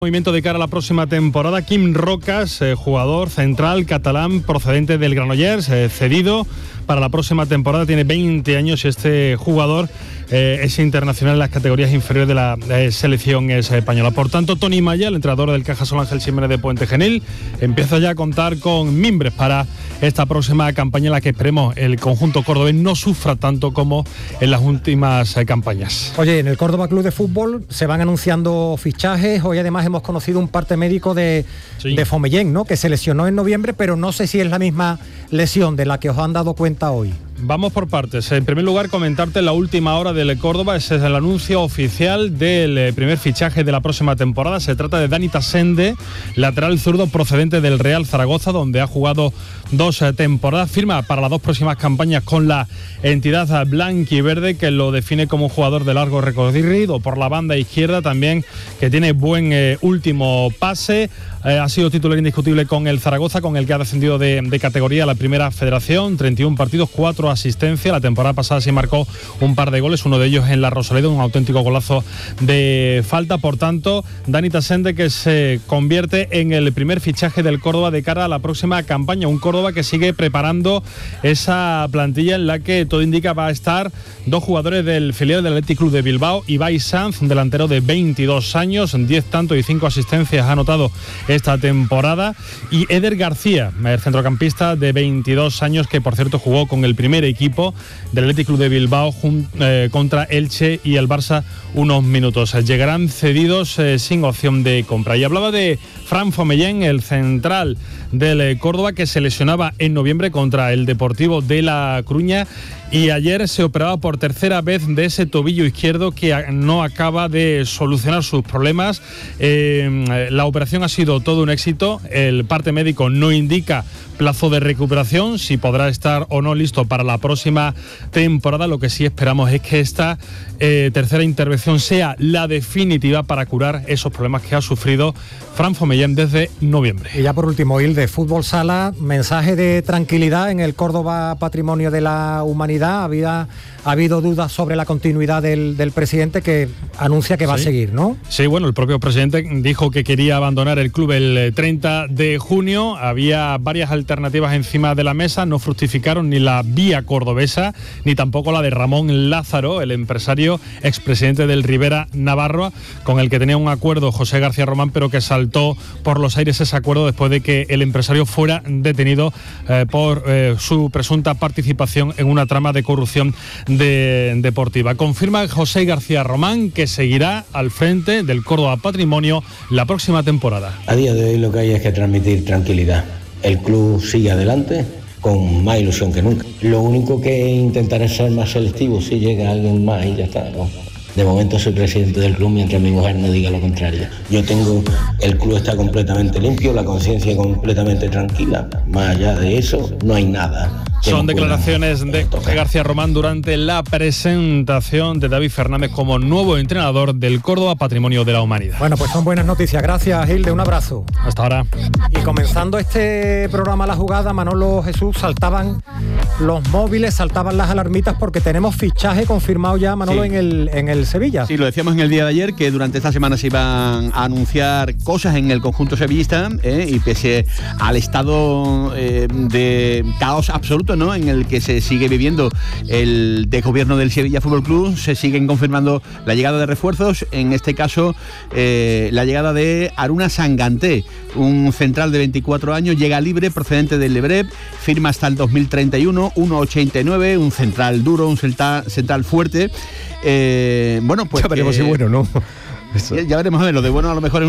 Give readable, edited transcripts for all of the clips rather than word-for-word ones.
Movimiento de cara a la próxima temporada. Quim Rocas, jugador central catalán procedente del Granollers, cedido para la próxima temporada, tiene 20 años y este jugador es internacional en las categorías inferiores de la selección española. Por tanto, Toni Maya, el entrenador del Cajasol Ángel Ximénez de Puente Genil, empieza ya a contar con mimbres para esta próxima campaña en la que esperemos el conjunto cordobés no sufra tanto como en las últimas campañas. Oye, en el Córdoba Club de Fútbol se van anunciando fichajes. Hoy además hemos conocido un parte médico de Fomellén, ¿no?, que se lesionó en noviembre, pero no sé si es la misma lesión de la que os han dado cuenta hoy. Vamos por partes. En primer lugar, comentarte la última hora del Córdoba. Ese es el anuncio oficial del primer fichaje de la próxima temporada. Se trata de Dani Tasende, lateral zurdo procedente del Real Zaragoza, donde ha jugado 2 temporadas. Firma para las 2 próximas campañas con la entidad blanquiverde, que lo define como un jugador de largo recorrido por la banda izquierda, también que tiene buen último pase. Ha sido titular indiscutible con el Zaragoza, con el que ha descendido de categoría a la primera federación. 31 partidos, 4 asistencias. La temporada pasada sí marcó un par de goles, uno de ellos en la Rosaleda, un auténtico golazo de falta. Por tanto, Dani Tasende, que se convierte en el primer fichaje del Córdoba de cara a la próxima campaña. Un Córdoba que sigue preparando esa plantilla en la que todo indica va a estar 2 jugadores del filial del Athletic Club de Bilbao. Ibai Sanz, un delantero de 22 años, 10 tantos y 5 asistencias ha anotado esta temporada, y Eder García, el centrocampista de 22 años, que por cierto jugó con el primer equipo del Athletic Club de Bilbao contra Elche y el Barça unos minutos. Llegarán cedidos sin opción de compra. Y hablaba de Fran Fomellén, el central del Córdoba, que se lesionaba en noviembre contra el Deportivo de La Coruña y ayer se operaba por tercera vez de ese tobillo izquierdo que no acaba de solucionar sus problemas. La operación ha sido todo un éxito. El parte médico no indica plazo de recuperación, si podrá estar o no listo para la próxima temporada. Lo que sí esperamos es que esta tercera intervención sea la definitiva para curar esos problemas que ha sufrido Fran Fomellén desde noviembre. Y ya por último, Il, de Fútbol Sala, mensaje de tranquilidad en el Córdoba Patrimonio de la Humanidad. Ha habido dudas sobre la continuidad del presidente, que anuncia que va a seguir, ¿no? Sí, bueno, el propio presidente dijo que quería abandonar el club el 30 de junio. Había varias alternativas encima de la mesa, no fructificaron ni la vía cordobesa, ni tampoco la de Ramón Lázaro, el empresario expresidente del Rivera Navarro, con el que tenía un acuerdo José García Román, pero que saltó por los aires ese acuerdo después de que el empresario fuera detenido por su presunta participación en una trama de corrupción deportiva. Confirma José García Román que seguirá al frente del Córdoba Patrimonio la próxima temporada. A día de hoy lo que hay es que transmitir tranquilidad. El club sigue adelante con más ilusión que nunca. Lo único que intentaré es ser más selectivo si llega alguien más y ya está, ¿no? De momento soy presidente del club mientras mi mujer no diga lo contrario. El club está completamente limpio, la conciencia completamente tranquila. Más allá de eso, no hay nada. Son declaraciones de José García Román durante la presentación de David Fernández como nuevo entrenador del Córdoba Patrimonio de la Humanidad. Bueno, pues son buenas noticias. Gracias, Hilde. Un abrazo. Hasta ahora. Y comenzando este programa La Jugada, Manolo, Jesús, saltaban los móviles, saltaban las alarmitas, porque tenemos fichaje confirmado ya, Manolo, sí, en el Sevilla. Sí, lo decíamos en el día de ayer, que durante esta semana se iban a anunciar cosas en el conjunto sevillista, y pese al estado de caos absoluto, ¿no?, en el que se sigue viviendo el desgobierno del Sevilla Fútbol Club, se siguen confirmando la llegada de refuerzos. En este caso, la llegada de Aruna Sanganté, un central de 24 años, llega libre procedente del Lebrep, firma hasta el 2031, 1,89, un central duro, un central fuerte. Bueno, pues ya veremos si bueno, ¿no? Ya veremos, a ver, lo de bueno a lo mejor es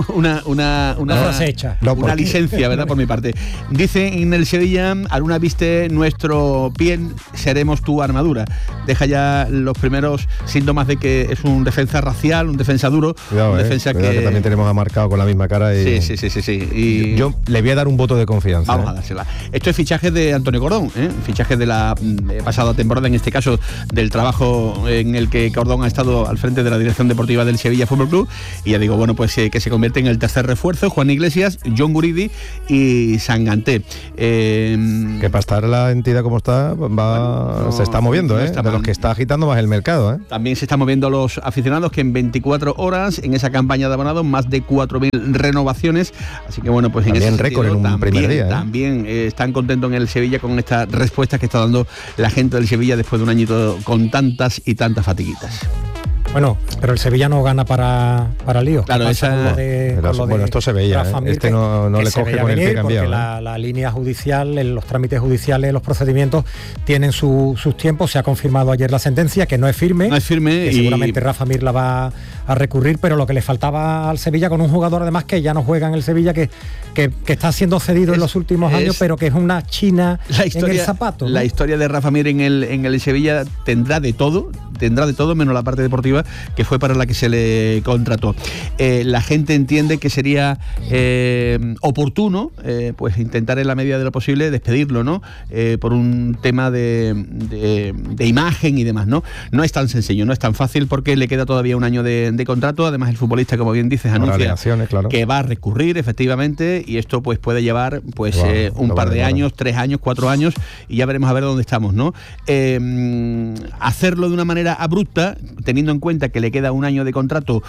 una frase hecha. Una licencia, ¿verdad? Por mi parte. Dice en el Sevilla, Aruna viste nuestro piel, seremos tu armadura. Deja ya los primeros síntomas de que es un defensa racial, un defensa duro, cuidado, un defensa que también tenemos a Marcao con la misma cara. Y sí. Y yo le voy a dar un voto de confianza. Vamos a dársela. Esto es fichaje de Antonio Cordón, fichaje de la pasada temporada, en este caso del trabajo en el que Cordón ha estado al frente de la dirección deportiva del Sevilla Fútbol Club, y ya digo, bueno, pues que se convierte en el tercer refuerzo, Juan Iglesias, John Guridi y Sanganté. Que para estar la entidad como está, se está moviendo, de los que está agitando más el mercado. También se están moviendo los aficionados, que en 24 horas, en esa campaña de abonados, más de 4.000 renovaciones, así que bueno, pues también en ese récord sentido, en un primer día. También están contentos en el Sevilla con esta respuesta que está dando la gente del Sevilla después de un añito con tantas y tantas fatiguitas. Bueno, pero el Sevilla no gana para líos. Claro, esto se veía, no le coge con el pie cambiado. La línea judicial, los trámites judiciales, los procedimientos tienen sus tiempos. Se ha confirmado ayer la sentencia, que no es firme. No es firme. Que seguramente Rafa Mir la va a recurrir, pero lo que le faltaba al Sevilla, con un jugador además que ya no juega en el Sevilla, que está siendo cedido en los últimos años, pero que es una china en el zapato, ¿no? La historia de Rafa Mir en el Sevilla tendrá de todo menos la parte deportiva, que fue para la que se le contrató. La gente entiende que sería oportuno pues intentar en la medida de lo posible despedirlo, ¿no? Por un tema de imagen y demás, ¿no? No es tan sencillo, no es tan fácil, porque le queda todavía un año de contrato. Además, el futbolista, como bien dices, anuncia que va a recurrir, efectivamente, y esto pues puede llevar un par de años, 3 años, 4 años, y ya veremos a ver dónde estamos, ¿no? Hacerlo de una manera abrupta, teniendo en cuenta que le queda un año de contrato,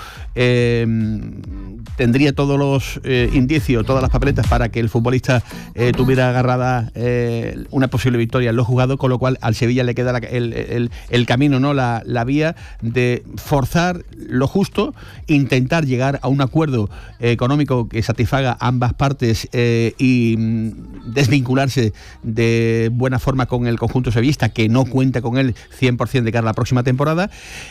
tendría todos los indicios, todas las papeletas para que el futbolista tuviera agarrada una posible victoria en los jugados, con lo cual al Sevilla le queda el camino, ¿no? La vía de forzar lo justo, intentar llegar a un acuerdo económico que satisfaga ambas partes y desvincularse de buena forma con el conjunto sevillista, que no cuenta con él 100% de cara a la próxima temporada,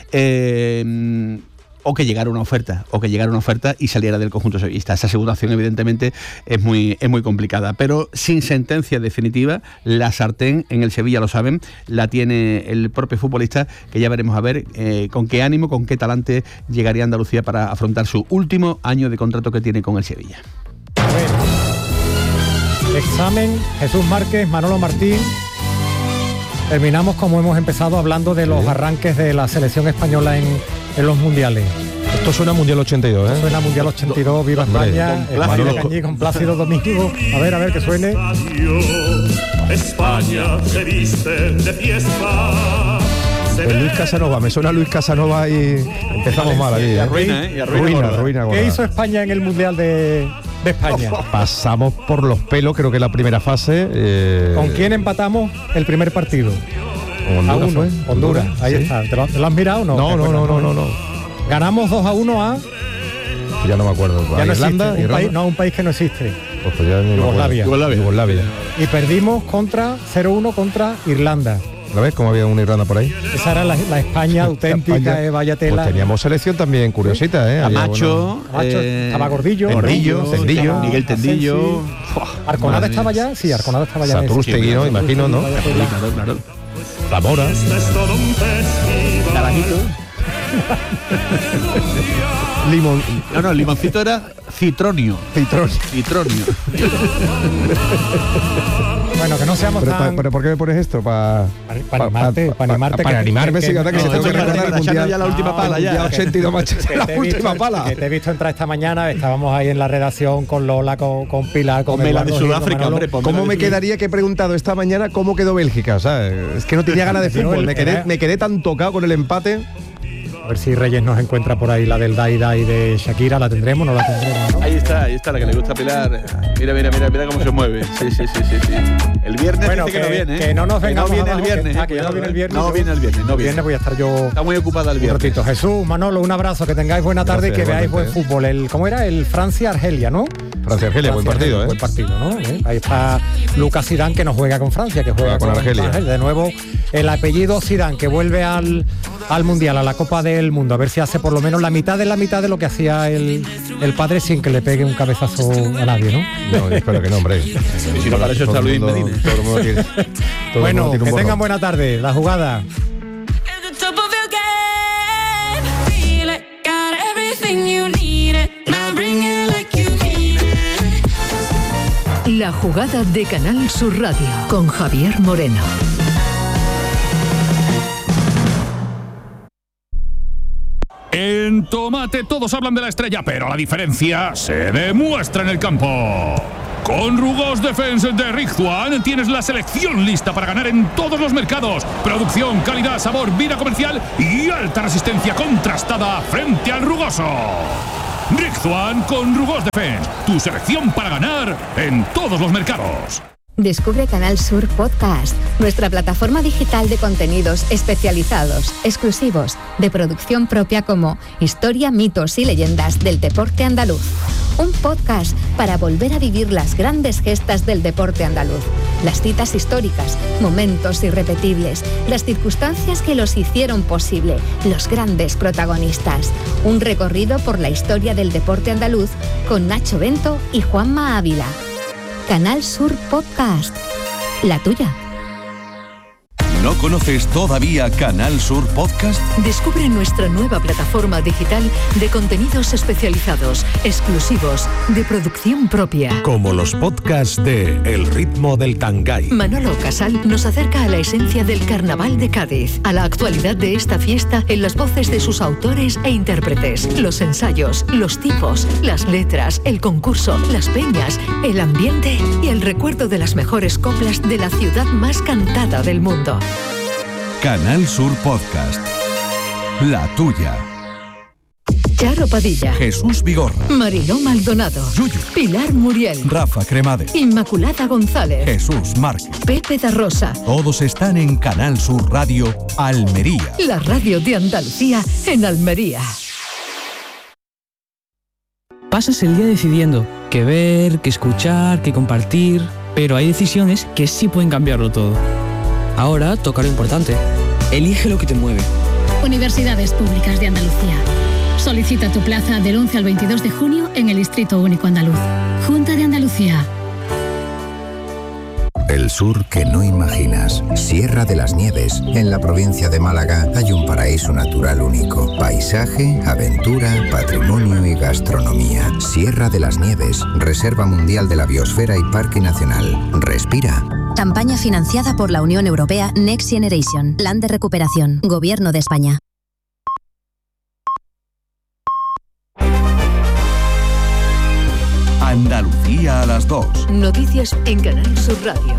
o que llegara una oferta y saliera del conjunto sevillista. Esa segunda opción, evidentemente, es muy complicada, pero sin sentencia definitiva. La sartén en el Sevilla, lo saben, la tiene el propio futbolista, que ya veremos a ver con qué ánimo, con qué talante llegaría a Andalucía para afrontar su último año de contrato que tiene con el Sevilla. Examen, Jesús Márquez, Manolo Martín. Terminamos como hemos empezado, hablando de los arranques de la selección española en los mundiales. Esto suena Mundial 82, ¿eh? Suena Mundial 82, viva España, España Cañí con Plácido Domingo. A ver que suene. España se viste de fiesta. Luis Casanova, me suena Luis Casanova y empezamos mal aquí. Ruina. ¿Qué hizo España en el Mundial de España? Pasamos por los pelos, creo que la primera fase. ¿Con quién empatamos el primer partido? Honduras. Ahí está. ¿Te lo has mirado o no? No. Ganamos 2-1 a... Ya no me acuerdo. Ya no Irlanda. Un país que no existe. Pues ya Yugoslavia. Y perdimos 0-1 contra Irlanda. ¿La ves cómo había una Irlanda por ahí? Esa era la España auténtica, vaya tela. Pues teníamos selección también curiosita, ¿eh? Amacho, estaba Gordillo, Tendillo, Miguel Tendillo. Arconada estaba ya, sí, Arconada estaba ya. Satrústegui, ¿no? Imagino, ¿no? Claro. Zamora. Naranjito. Limón. No, limoncito era citronio. Bueno, que no seamos tan... ¿Pero por qué me pones esto? Para animarte. Para animarme, sí, que se tengo que recordar el mundial. Ya la última pala, ya. 82 Manchester, la última pala. Que te he visto entrar esta mañana, estábamos ahí en la redacción con Lola, con Pilar, con Mela de Sudáfrica, hombre. ¿Cómo me quedaría que he preguntado esta mañana cómo quedó Bélgica? O sea, es que no tenía ganas de fútbol, me quedé tan tocado con el empate. A ver si Reyes nos encuentra por ahí la del Dai Dai de Shakira. ¿La tendremos o no la tendremos? ¿No? Ahí está la que le gusta a Pilar. Mira cómo se mueve. Sí. El viernes bueno, dice que no viene. Que no nos venga. No viene el viernes. Que ya no viene el viernes. No viene el viernes. El viernes voy a estar yo. Está muy ocupada el viernes. Ratito. Jesús, Manolo, un abrazo. Que tengáis buena tarde. Gracias, y que veáis buen fútbol. ¿Cómo era? El Francia-Argelia, ¿no? Francia-Argelia, buen partido, ¿eh? Buen partido, ¿no? Ahí está Lucas Zidane, que no juega con Francia, que juega con Argelia. De nuevo, el apellido Zidane, que vuelve al Mundial, a la Copa del Mundo. A ver si hace por lo menos la mitad de lo que hacía el padre, sin que le pegue un cabezazo a nadie, ¿no? No, espero que no, hombre. Y si no, para eso está Luis Medina. Bueno, que tengan buena tarde. La jugada. La jugada de Canal Sur Radio con Javier Moreno. En Con Tomate todos hablan de la estrella, pero la diferencia se demuestra en el campo. Con Rugos Defense de Rizzuan tienes la selección lista para ganar en todos los mercados. Producción, calidad, sabor, vida comercial y alta resistencia contrastada frente al rugoso. Rizzuan con Rugos Defense, tu selección para ganar en todos los mercados. Descubre Canal Sur Podcast, nuestra plataforma digital de contenidos especializados, exclusivos, de producción propia como Historia, mitos y leyendas del deporte andaluz. Un podcast para volver a vivir las grandes gestas del deporte andaluz, las citas históricas, momentos irrepetibles, las circunstancias que los hicieron posible, los grandes protagonistas. Un recorrido por la historia del deporte andaluz con Nacho Bento y Juanma Ávila. Canal Sur Podcast, la tuya. ¿No conoces todavía Canal Sur Podcast? Descubre nuestra nueva plataforma digital de contenidos especializados, exclusivos, de producción propia. Como los podcasts de El ritmo del Tangay. Manolo Casal nos acerca a la esencia del Carnaval de Cádiz, a la actualidad de esta fiesta en las voces de sus autores e intérpretes, los ensayos, los tipos, las letras, el concurso, las peñas, el ambiente y el recuerdo de las mejores coplas de la ciudad más cantada del mundo. Canal Sur Podcast, la tuya. Charo Padilla, Jesús Vigorra, Mariló Maldonado, Yuyu, Pilar Muriel, Rafa Cremades, Inmaculada González, Jesús Márquez, Pepe da Rosa. Todos están en Canal Sur Radio Almería. La radio de Andalucía en Almería. Pasas el día decidiendo qué ver, qué escuchar, qué compartir, pero hay decisiones que sí pueden cambiarlo todo. Ahora toca lo importante. Elige lo que te mueve. Universidades Públicas de Andalucía. Solicita tu plaza del 11 al 22 de junio en el Distrito Único Andaluz. Junta de Andalucía. El sur que no imaginas. Sierra de las Nieves. En la provincia de Málaga hay un paraíso natural único. Paisaje, aventura, patrimonio y gastronomía. Sierra de las Nieves. Reserva Mundial de la Biosfera y Parque Nacional. Respira. Campaña financiada por la Unión Europea Next Generation. Plan de recuperación. Gobierno de España. Andalucía a las 2. Noticias en Canal Sur Radio.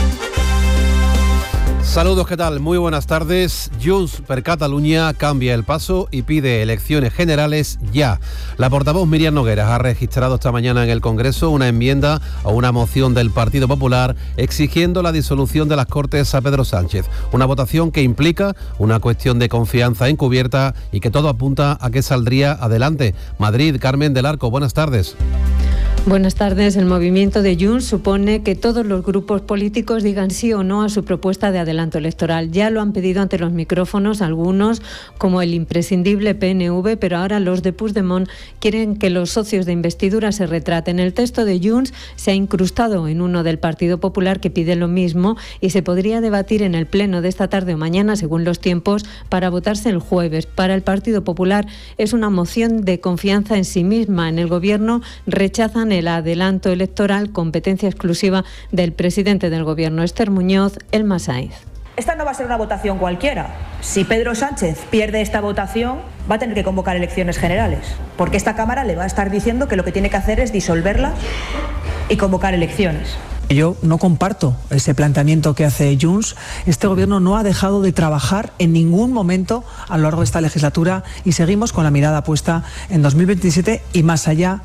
Saludos, ¿qué tal? Muy buenas tardes. Junts per Catalunya cambia el paso y pide elecciones generales ya. La portavoz Miriam Nogueras ha registrado esta mañana en el Congreso una enmienda a una moción del Partido Popular exigiendo la disolución de las Cortes a Pedro Sánchez. Una votación que implica una cuestión de confianza encubierta y que todo apunta a que saldría adelante. Madrid, Carmen del Arco, buenas tardes. Buenas tardes. El movimiento de Junts supone que todos los grupos políticos digan sí o no a su propuesta de adelanto electoral. Ya lo han pedido ante los micrófonos algunos, como el imprescindible PNV, pero ahora los de Puigdemont quieren que los socios de investidura se retraten. El texto de Junts se ha incrustado en uno del Partido Popular que pide lo mismo y se podría debatir en el pleno de esta tarde o mañana, según los tiempos, para votarse el jueves. Para el Partido Popular es una moción de confianza en sí misma. En el Gobierno rechazan el adelanto electoral, competencia exclusiva del presidente del Gobierno, Esther Muñoz, Elma Saiz. Esta no va a ser una votación cualquiera. Si Pedro Sánchez pierde esta votación, va a tener que convocar elecciones generales, porque esta Cámara le va a estar diciendo que lo que tiene que hacer es disolverla y convocar elecciones. Yo no comparto ese planteamiento que hace Junts. Este Gobierno no ha dejado de trabajar en ningún momento a lo largo de esta legislatura y seguimos con la mirada puesta en 2027 y más allá.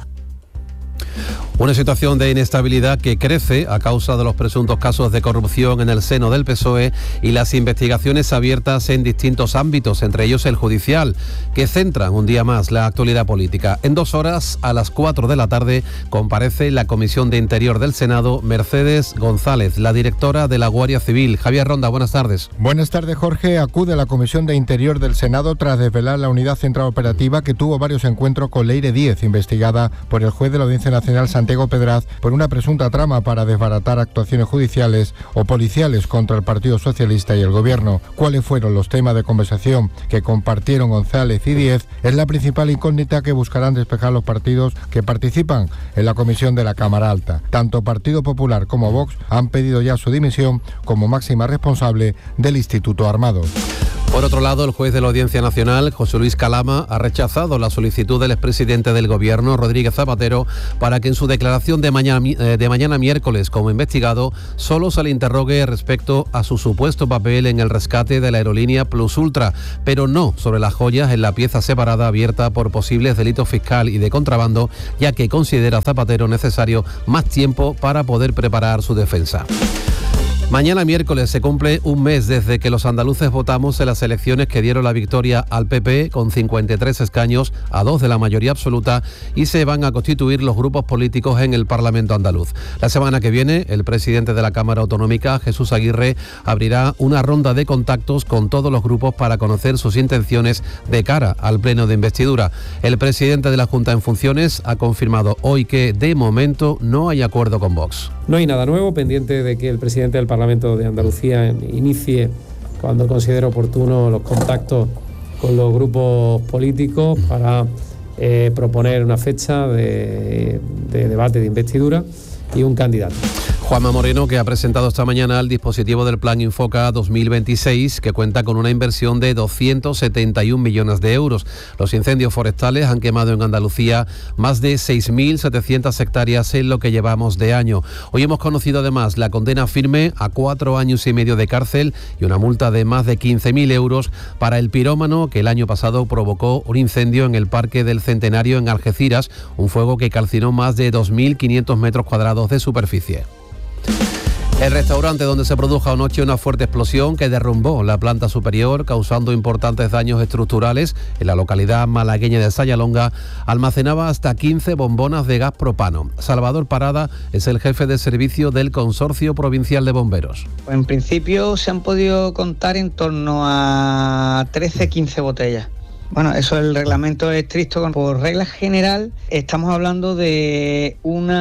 Una situación de inestabilidad que crece a causa de los presuntos casos de corrupción en el seno del PSOE y las investigaciones abiertas en distintos ámbitos, entre ellos el judicial, que centran un día más la actualidad política. En 2 horas, a las 4 de la tarde, comparece la Comisión de Interior del Senado Mercedes González, la directora de la Guardia Civil. Javier Ronda, buenas tardes. Buenas tardes, Jorge. Acude la Comisión de Interior del Senado tras desvelar la Unidad Central Operativa que tuvo varios encuentros con Leire Díez, investigada por el juez de la Audiencia Nacional Santiago Pedraz por una presunta trama para desbaratar actuaciones judiciales o policiales contra el Partido Socialista y el Gobierno. ¿Cuáles fueron los temas de conversación que compartieron González y Díez? Es la principal incógnita que buscarán despejar los partidos que participan en la comisión de la Cámara Alta. Tanto Partido Popular como Vox han pedido ya su dimisión como máxima responsable del Instituto Armado. Por otro lado, el juez de la Audiencia Nacional, José Luis Calama, ha rechazado la solicitud del expresidente del Gobierno, Rodríguez Zapatero, para que en su declaración de mañana miércoles como investigado solo se le interrogue respecto a su supuesto papel en el rescate de la aerolínea Plus Ultra, pero no sobre las joyas en la pieza separada abierta por posibles delitos fiscal y de contrabando, ya que considera Zapatero necesario más tiempo para poder preparar su defensa. Mañana miércoles se cumple un mes desde que los andaluces votamos en las elecciones que dieron la victoria al PP con 53 escaños a 2 de la mayoría absoluta y se van a constituir los grupos políticos en el Parlamento andaluz. La semana que viene, el presidente de la Cámara Autonómica, Jesús Aguirre, abrirá una ronda de contactos con todos los grupos para conocer sus intenciones de cara al pleno de investidura. El presidente de la Junta en funciones ha confirmado hoy que, de momento, no hay acuerdo con Vox. No hay nada nuevo, pendiente de que el presidente del Parlamento de Andalucía inicie, cuando considere oportuno, los contactos con los grupos políticos para proponer una fecha de debate de investidura y un candidato. Juanma Moreno, que ha presentado esta mañana el dispositivo del Plan Infoca 2026, que cuenta con una inversión de 271 millones de euros. Los incendios forestales han quemado en Andalucía más de 6.700 hectáreas en lo que llevamos de año. Hoy hemos conocido además la condena firme a 4 años y medio de cárcel y una multa de más de 15.000 euros para el pirómano que el año pasado provocó un incendio en el Parque del Centenario en Algeciras, un fuego que calcinó más de 2.500 metros cuadrados de superficie. El restaurante donde se produjo anoche una fuerte explosión que derrumbó la planta superior, causando importantes daños estructurales en la localidad malagueña de Sayalonga, almacenaba hasta 15 bombonas de gas propano. Salvador Parada es el jefe de servicio del Consorcio Provincial de Bomberos. En principio se han podido contar en torno a 13-15 botellas. Bueno, eso el reglamento es estricto. Por regla general estamos hablando de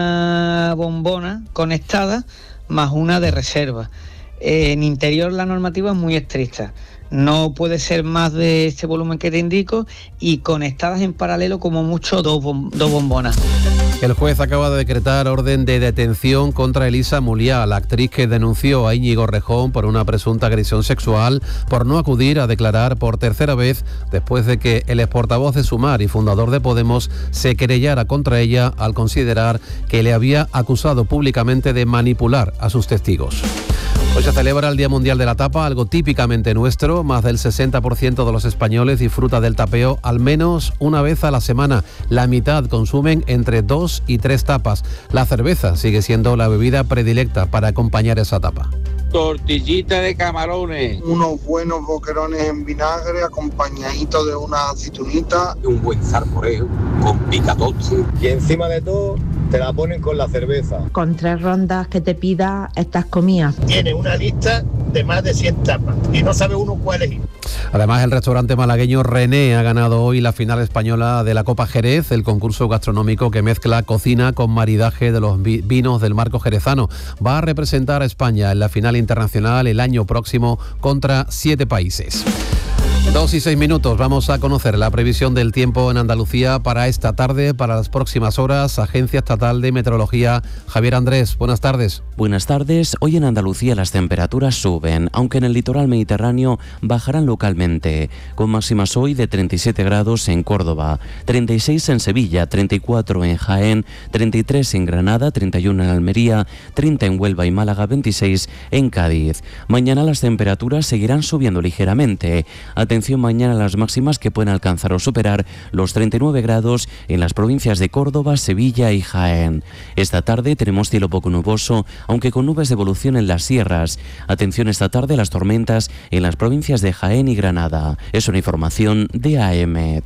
una bombona conectada más una de reserva. En interior la normativa es muy estricta. No puede ser más de este volumen que te indico y conectadas en paralelo como mucho dos bombonas. El juez acaba de decretar orden de detención contra Elisa Muliá, la actriz que denunció a Íñigo Rejón por una presunta agresión sexual por no acudir a declarar por tercera vez después de que el exportavoz de Sumar y fundador de Podemos se querellara contra ella al considerar que le había acusado públicamente de manipular a sus testigos. Hoy se celebra el Día Mundial de la Tapa, algo típicamente nuestro. Más del 60% de los españoles disfruta del tapeo al menos una vez a la semana. La mitad consumen entre 2 y 3 tapas. La cerveza sigue siendo la bebida predilecta para acompañar esa tapa. Tortillita de camarones. Unos buenos boquerones en vinagre acompañaditos de una aceitunita. Un buen zarporeo con picatoche. Y encima de todo te la ponen con la cerveza. Con 3 rondas que te pida estas comidas. Tiene una lista de más de 100 tapas y no sabe uno cuál elegir. Además, el restaurante malagueño René ha ganado hoy la final española de la Copa Jerez, el concurso gastronómico que mezcla cocina con maridaje de los vinos del marco jerezano. Va a representar a España en la final internacional el año próximo contra 7 países. 2 y 6 minutos, vamos a conocer la previsión del tiempo en Andalucía para esta tarde, para las próximas horas. Agencia Estatal de Meteorología, Javier Andrés, buenas tardes. Buenas tardes. Hoy en Andalucía las temperaturas suben, aunque en el litoral mediterráneo bajarán localmente, con máximas hoy de 37 grados en Córdoba, 36 en Sevilla, 34 en Jaén, 33 en Granada, 31 en Almería, 30 en Huelva y Málaga, 26 en Cádiz. Mañana las temperaturas seguirán subiendo ligeramente. Atención mañana a las máximas que pueden alcanzar o superar los 39 grados en las provincias de Córdoba, Sevilla y Jaén. Esta tarde tenemos cielo poco nuboso, aunque con nubes de evolución en las sierras. Atención esta tarde a las tormentas en las provincias de Jaén y Granada. Es una información de AEMET.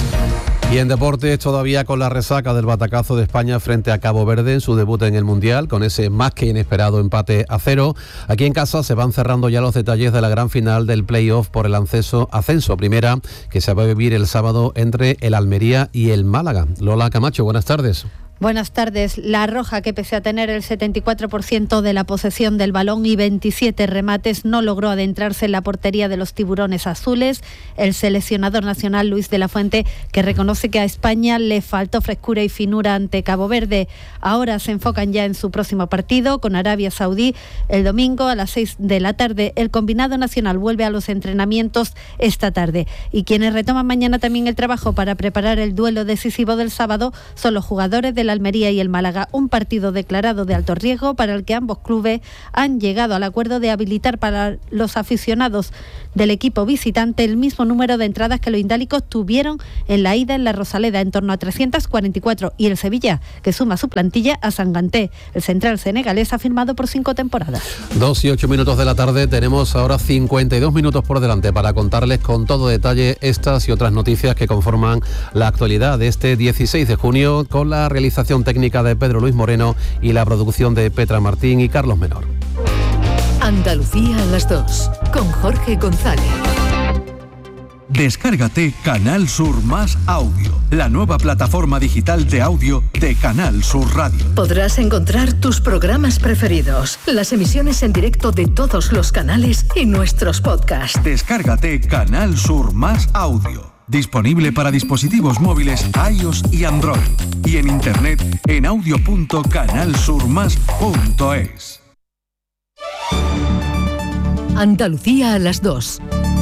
Y en deportes, todavía con la resaca del batacazo de España frente a Cabo Verde en su debut en el Mundial, con ese más que inesperado empate a 0. Aquí en casa se van cerrando ya los detalles de la gran final del play-off por el ascenso primera, que se va a vivir el sábado entre el Almería y el Málaga. Lola Camacho, buenas tardes. Buenas tardes. La Roja, que pese a tener el 74% de la posesión del balón y 27 remates, no logró adentrarse en la portería de los tiburones azules. El seleccionador nacional Luis de la Fuente, que reconoce que a España le faltó frescura y finura ante Cabo Verde. Ahora se enfocan ya en su próximo partido con Arabia Saudí el domingo a las 6 de la tarde. El combinado nacional vuelve a los entrenamientos esta tarde. Y quienes retoman mañana también el trabajo para preparar el duelo decisivo del sábado son los jugadores de la Almería y el Málaga, un partido declarado de alto riesgo para el que ambos clubes han llegado al acuerdo de habilitar para los aficionados del equipo visitante el mismo número de entradas que los indálicos tuvieron en la ida en la Rosaleda, en torno a 344, y el Sevilla, que suma su plantilla a Sanganté. El central senegalés ha firmado por 5 temporadas. 2 y 8 minutos de la tarde, tenemos ahora 52 minutos por delante para contarles con todo detalle estas y otras noticias que conforman la actualidad de este 16 de junio, con la realización técnica de Pedro Luis Moreno y la producción de Petra Martín y Carlos Menor. Andalucía a las 2, con Jorge González. Descárgate Canal Sur Más Audio, la nueva plataforma digital de audio de Canal Sur Radio. Podrás encontrar tus programas preferidos, las emisiones en directo de todos los canales y nuestros podcasts. Descárgate Canal Sur Más Audio. Disponible para dispositivos móviles iOS y Android. Y en internet en audio.canalsurmas.es. Andalucía a las 2.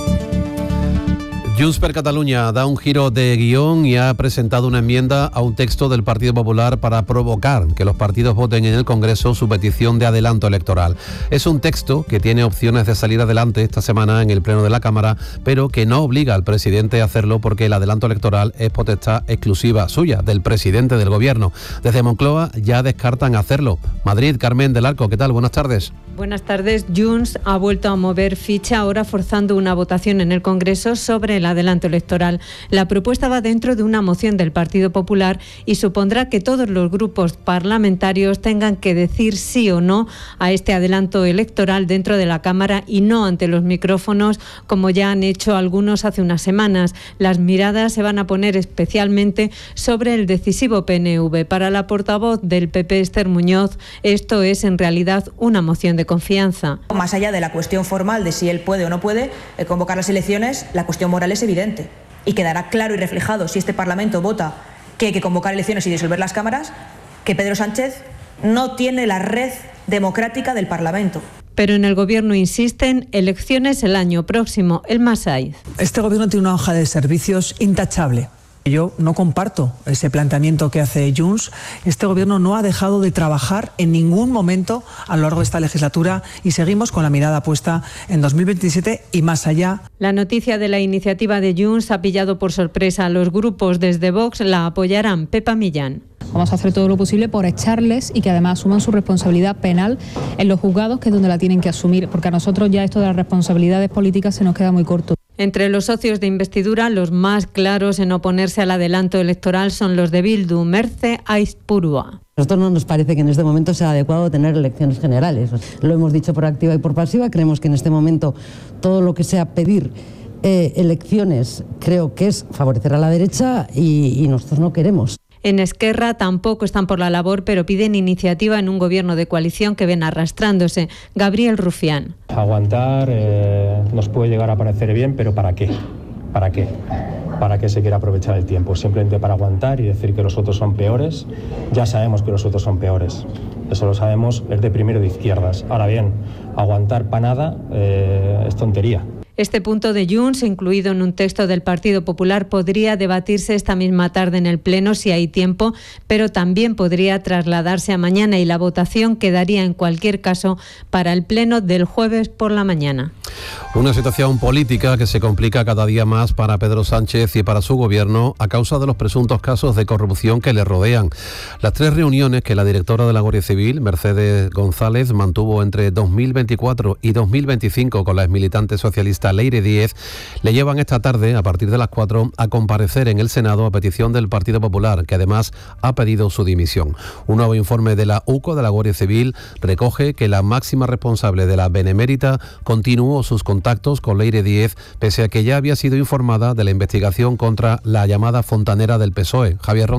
Junts per Catalunya da un giro de guión y ha presentado una enmienda a un texto del Partido Popular para provocar que los partidos voten en el Congreso su petición de adelanto electoral. Es un texto que tiene opciones de salir adelante esta semana en el Pleno de la Cámara, pero que no obliga al presidente a hacerlo porque el adelanto electoral es potestad exclusiva suya, del presidente del Gobierno. Desde Moncloa ya descartan hacerlo. Madrid, Carmen del Arco, ¿qué tal? Buenas tardes. Buenas tardes. Junts ha vuelto a mover ficha, ahora forzando una votación en el Congreso sobre el adelanto electoral. La propuesta va dentro de una moción del Partido Popular y supondrá que todos los grupos parlamentarios tengan que decir sí o no a este adelanto electoral dentro de la Cámara y no ante los micrófonos, como ya han hecho algunos hace unas semanas. Las miradas se van a poner especialmente sobre el decisivo PNV. Para la portavoz del PP, Esther Muñoz, esto es en realidad una moción de confianza. Más allá de la cuestión formal de si él puede o no puede convocar las elecciones, la cuestión moral es evidente y quedará claro y reflejado si este Parlamento vota que hay que convocar elecciones y disolver las cámaras, que Pedro Sánchez no tiene la red democrática del Parlamento. Pero en el Gobierno insisten, elecciones el año próximo, el Masaiz. Este Gobierno tiene una hoja de servicios intachable. Yo no comparto ese planteamiento que hace Junts. Este Gobierno no ha dejado de trabajar en ningún momento a lo largo de esta legislatura y seguimos con la mirada puesta en 2027 y más allá. La noticia de la iniciativa de Junts ha pillado por sorpresa a los grupos. Desde Vox la apoyarán. Pepa Millán. Vamos a hacer todo lo posible por echarles y que además asuman su responsabilidad penal en los juzgados, que es donde la tienen que asumir, porque a nosotros ya esto de las responsabilidades políticas se nos queda muy corto. Entre los socios de investidura, los más claros en oponerse al adelanto electoral son los de Bildu. Merce Aizpurua. A nosotros no nos parece que en este momento sea adecuado tener elecciones generales. Lo hemos dicho por activa y por pasiva. Creemos que en este momento todo lo que sea pedir elecciones creo que es favorecer a la derecha y nosotros no queremos. En Esquerra tampoco están por la labor, pero piden iniciativa en un gobierno de coalición que ven arrastrándose. Gabriel Rufián. Aguantar nos puede llegar a parecer bien, pero ¿para qué? ¿Para qué? ¿Para qué se quiere aprovechar el tiempo? Simplemente para aguantar y decir que los otros son peores. Ya sabemos que los otros son peores. Eso lo sabemos, es de primero de izquierdas. Ahora bien, aguantar para nada es tontería. Este punto de Junts, incluido en un texto del Partido Popular, podría debatirse esta misma tarde en el Pleno si hay tiempo, pero también podría trasladarse a mañana y la votación quedaría en cualquier caso para el Pleno del jueves por la mañana. Una situación política que se complica cada día más para Pedro Sánchez y para su gobierno a causa de los presuntos casos de corrupción que le rodean. Las 3 reuniones que la directora de la Guardia Civil, Mercedes González, mantuvo entre 2024 y 2025 con la exmilitante socialista Leire Díez, le llevan esta tarde, a partir de las 4, a comparecer en el Senado a petición del Partido Popular, que además ha pedido su dimisión. Un nuevo informe de la UCO de la Guardia Civil recoge que la máxima responsable de la Benemérita continuó sus contactos con Leire Díez, pese a que ya había sido informada de la investigación contra la llamada fontanera del PSOE. Javier Ronda.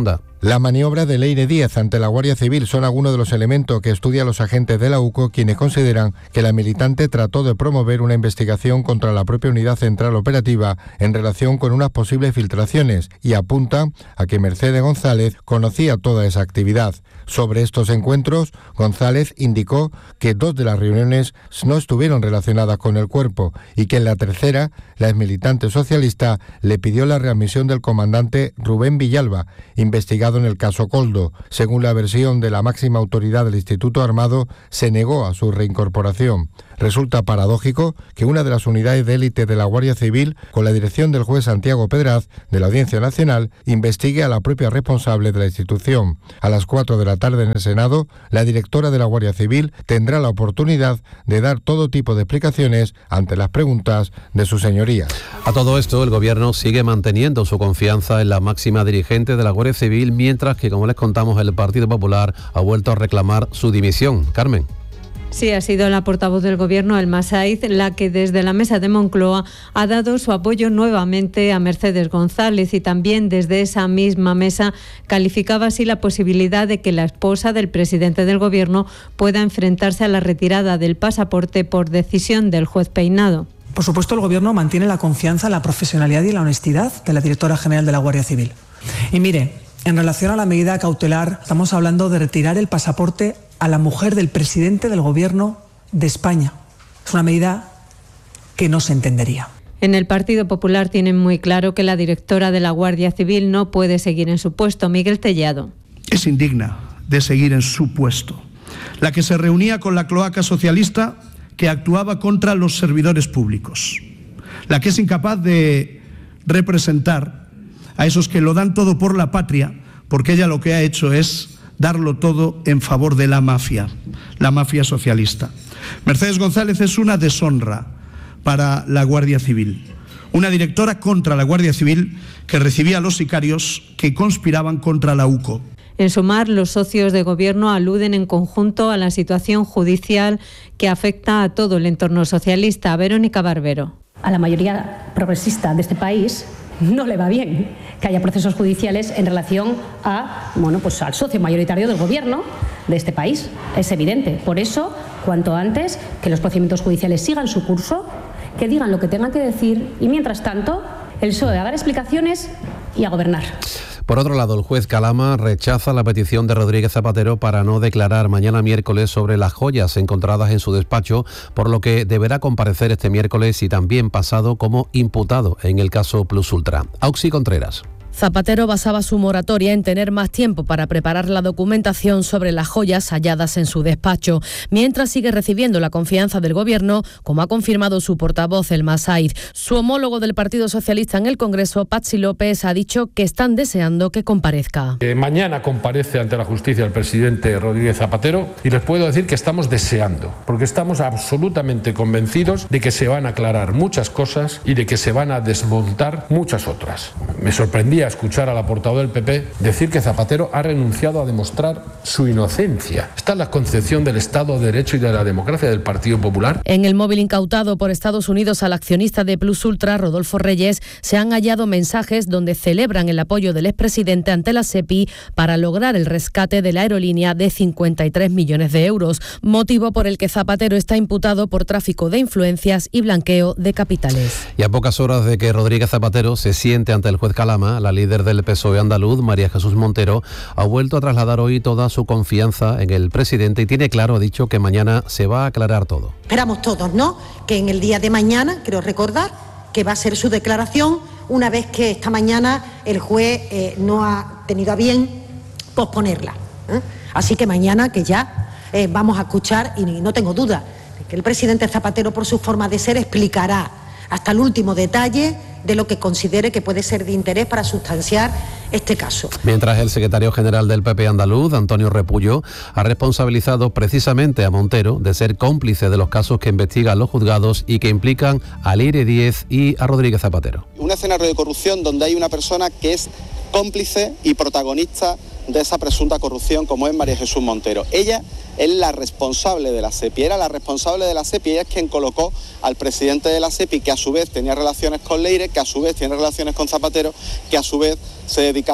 La maniobra de Leire Díez ante la Guardia Civil son algunos de los elementos que estudian los agentes de la UCO, quienes consideran que la militante trató de promover una investigación contra la propia unidad central operativa en relación con unas posibles filtraciones y apuntan a que Mercedes González conocía toda esa actividad. Sobre estos encuentros, González indicó que 2 de las reuniones no estuvieron relacionadas con el cuerpo y que en la tercera, la exmilitante socialista le pidió la readmisión del comandante Rubén Villalba, investigado en el caso Coldo. Según la versión de la máxima autoridad del Instituto Armado, se negó a su reincorporación. Resulta paradójico que una de las unidades de élite de la Guardia Civil, con la dirección del juez Santiago Pedraz de la Audiencia Nacional, investigue a la propia responsable de la institución. A las 4 de la tarde en el Senado, la directora de la Guardia Civil tendrá la oportunidad de dar todo tipo de explicaciones ante las preguntas de su señoría. A todo esto, el Gobierno sigue manteniendo su confianza en la máxima dirigente de la Guardia Civil, mientras que, como les contamos, el Partido Popular ha vuelto a reclamar su dimisión. Carmen. Sí, ha sido la portavoz del Gobierno, Alma Saiz, la que desde la mesa de Moncloa ha dado su apoyo nuevamente a Mercedes González y también desde esa misma mesa calificaba así la posibilidad de que la esposa del presidente del Gobierno pueda enfrentarse a la retirada del pasaporte por decisión del juez Peinado. Por supuesto, el Gobierno mantiene la confianza, la profesionalidad y la honestidad de la directora general de la Guardia Civil. Y mire, en relación a la medida cautelar, estamos hablando de retirar el pasaporte a la mujer del presidente del Gobierno de España. Es una medida que no se entendería. En el Partido Popular tienen muy claro que la directora de la Guardia Civil no puede seguir en su puesto. Miguel Tellado. Es indigna de seguir en su puesto. La que se reunía con la cloaca socialista que actuaba contra los servidores públicos. La que es incapaz de representar a esos que lo dan todo por la patria, porque ella lo que ha hecho es darlo todo en favor de la mafia socialista. Mercedes González es una deshonra para la Guardia Civil, una directora contra la Guardia Civil que recibía a los sicarios que conspiraban contra la UCO. En Sumar, los socios de Gobierno aluden en conjunto a la situación judicial que afecta a todo el entorno socialista. Verónica Barbero. A la mayoría progresista de este país no le va bien que haya procesos judiciales en relación a, al socio mayoritario del Gobierno de este país. Es evidente. Por eso, cuanto antes, que los procedimientos judiciales sigan su curso, que digan lo que tengan que decir y, mientras tanto, el PSOE a dar explicaciones y a gobernar. Por otro lado, el juez Calama rechaza la petición de Rodríguez Zapatero para no declarar mañana miércoles sobre las joyas encontradas en su despacho, por lo que deberá comparecer este miércoles y también pasado como imputado en el caso Plus Ultra. Auxi Contreras. Zapatero basaba su moratoria en tener más tiempo para preparar la documentación sobre las joyas halladas en su despacho, mientras sigue recibiendo la confianza del Gobierno, como ha confirmado su portavoz, Elma Saiz. Su homólogo del Partido Socialista en el Congreso, Patxi López, ha dicho que están deseando que comparezca. Mañana comparece ante la justicia el presidente Rodríguez Zapatero y les puedo decir que estamos deseando, porque estamos absolutamente convencidos de que se van a aclarar muchas cosas y de que se van a desmontar muchas otras. Me sorprendía escuchar a la portavoz del PP decir que Zapatero ha renunciado a demostrar su inocencia. Esta es la concepción del Estado de Derecho y de la democracia del Partido Popular. En el móvil incautado por Estados Unidos al accionista de Plus Ultra, Rodolfo Reyes, se han hallado mensajes donde celebran el apoyo del expresidente ante la SEPI para lograr el rescate de la aerolínea de 53 millones de euros, motivo por el que Zapatero está imputado por tráfico de influencias y blanqueo de capitales. Y a pocas horas de que Rodríguez Zapatero se siente ante el juez Calama, la líder del PSOE andaluz, María Jesús Montero, ha vuelto a trasladar hoy toda su confianza en el presidente y tiene claro, ha dicho, que mañana se va a aclarar todo. Esperamos todos, ¿no?, que en el día de mañana, quiero recordar, que va a ser su declaración, una vez que esta mañana el juez no ha tenido a bien posponerla. Así que mañana que ya vamos a escuchar, y no tengo duda, de que el presidente Zapatero, por su forma de ser, explicará hasta el último detalle de lo que considere que puede ser de interés para sustanciar este caso. Mientras el secretario general del PP andaluz, Antonio Repullo, ha responsabilizado precisamente a Montero de ser cómplice de los casos que investigan los juzgados y que implican a Leire Díez y a Rodríguez Zapatero. Un escenario de corrupción donde hay una persona que es cómplice y protagonista de esa presunta corrupción, como es María Jesús Montero. Ella es la responsable de la SEPI, era la responsable de la SEPI, ella es quien colocó al presidente de la SEPI, que a su vez tenía relaciones con Leire, que a su vez tiene relaciones con Zapatero, que a su vez se dedicaban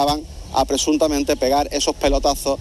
a presuntamente pegar esos pelotazos.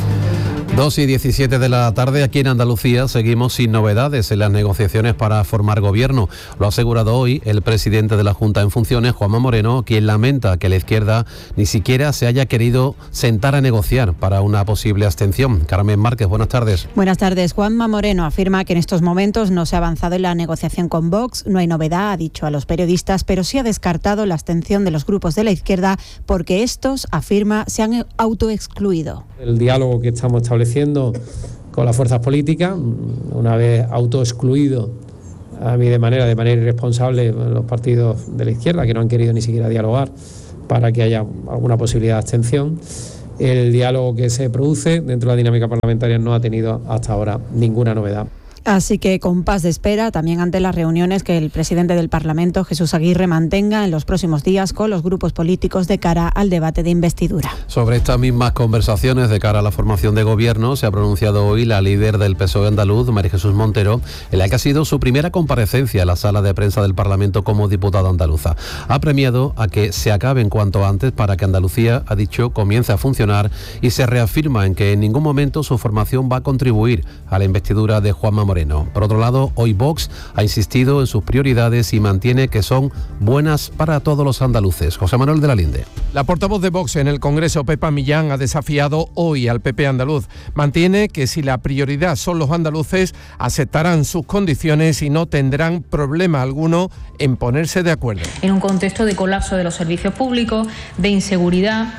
2:17 de la tarde, aquí en Andalucía seguimos sin novedades en las negociaciones para formar gobierno. Lo ha asegurado hoy el presidente de la Junta en funciones, Juanma Moreno, quien lamenta que la izquierda ni siquiera se haya querido sentar a negociar para una posible abstención. Carmen Márquez, buenas tardes. Buenas tardes. Juanma Moreno afirma que en estos momentos no se ha avanzado en la negociación con Vox, no hay novedad, ha dicho a los periodistas, pero sí ha descartado la abstención de los grupos de la izquierda porque estos, afirma, se han autoexcluido. El diálogo que estamos estableciendo con las fuerzas políticas, una vez autoexcluido de manera irresponsable los partidos de la izquierda que no han querido ni siquiera dialogar para que haya alguna posibilidad de abstención. El diálogo que se produce dentro de la dinámica parlamentaria no ha tenido hasta ahora ninguna novedad. Así que compás de espera también ante las reuniones que el presidente del Parlamento, Jesús Aguirre, mantenga en los próximos días con los grupos políticos de cara al debate de investidura. Sobre estas mismas conversaciones de cara a la formación de gobierno se ha pronunciado hoy la líder del PSOE andaluz, María Jesús Montero, en la que ha sido su primera comparecencia en la sala de prensa del Parlamento como diputada andaluza. Ha premiado a que se acabe en cuanto antes para que Andalucía, ha dicho, comience a funcionar y se reafirma en que en ningún momento su formación va a contribuir a la investidura de Juanma Moreno. Por otro lado, hoy Vox ha insistido en sus prioridades y mantiene que son buenas para todos los andaluces. José Manuel de la Linde. La portavoz de Vox en el Congreso, Pepa Millán, ha desafiado hoy al PP andaluz. Mantiene que si la prioridad son los andaluces, aceptarán sus condiciones y no tendrán problema alguno en ponerse de acuerdo. En un contexto de colapso de los servicios públicos, de inseguridad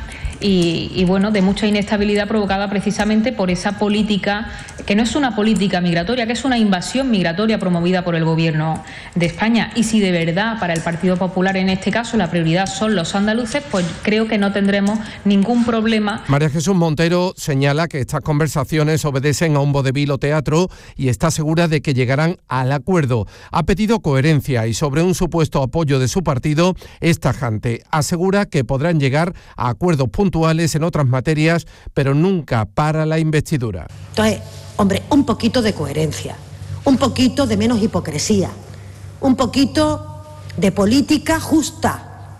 y de mucha inestabilidad provocada precisamente por esa política, que no es una política migratoria, que es una invasión migratoria promovida por el Gobierno de España. Y si de verdad para el Partido Popular en este caso la prioridad son los andaluces, pues creo que no tendremos ningún problema. María Jesús Montero señala que estas conversaciones obedecen a un vodevil o teatro y está segura de que llegarán al acuerdo. Ha pedido coherencia y sobre un supuesto apoyo de su partido es tajante. Asegura que podrán llegar a acuerdos puntuales en otras materias, pero nunca para la investidura. Entonces, hombre, un poquito de coherencia, un poquito de menos hipocresía, un poquito de política justa,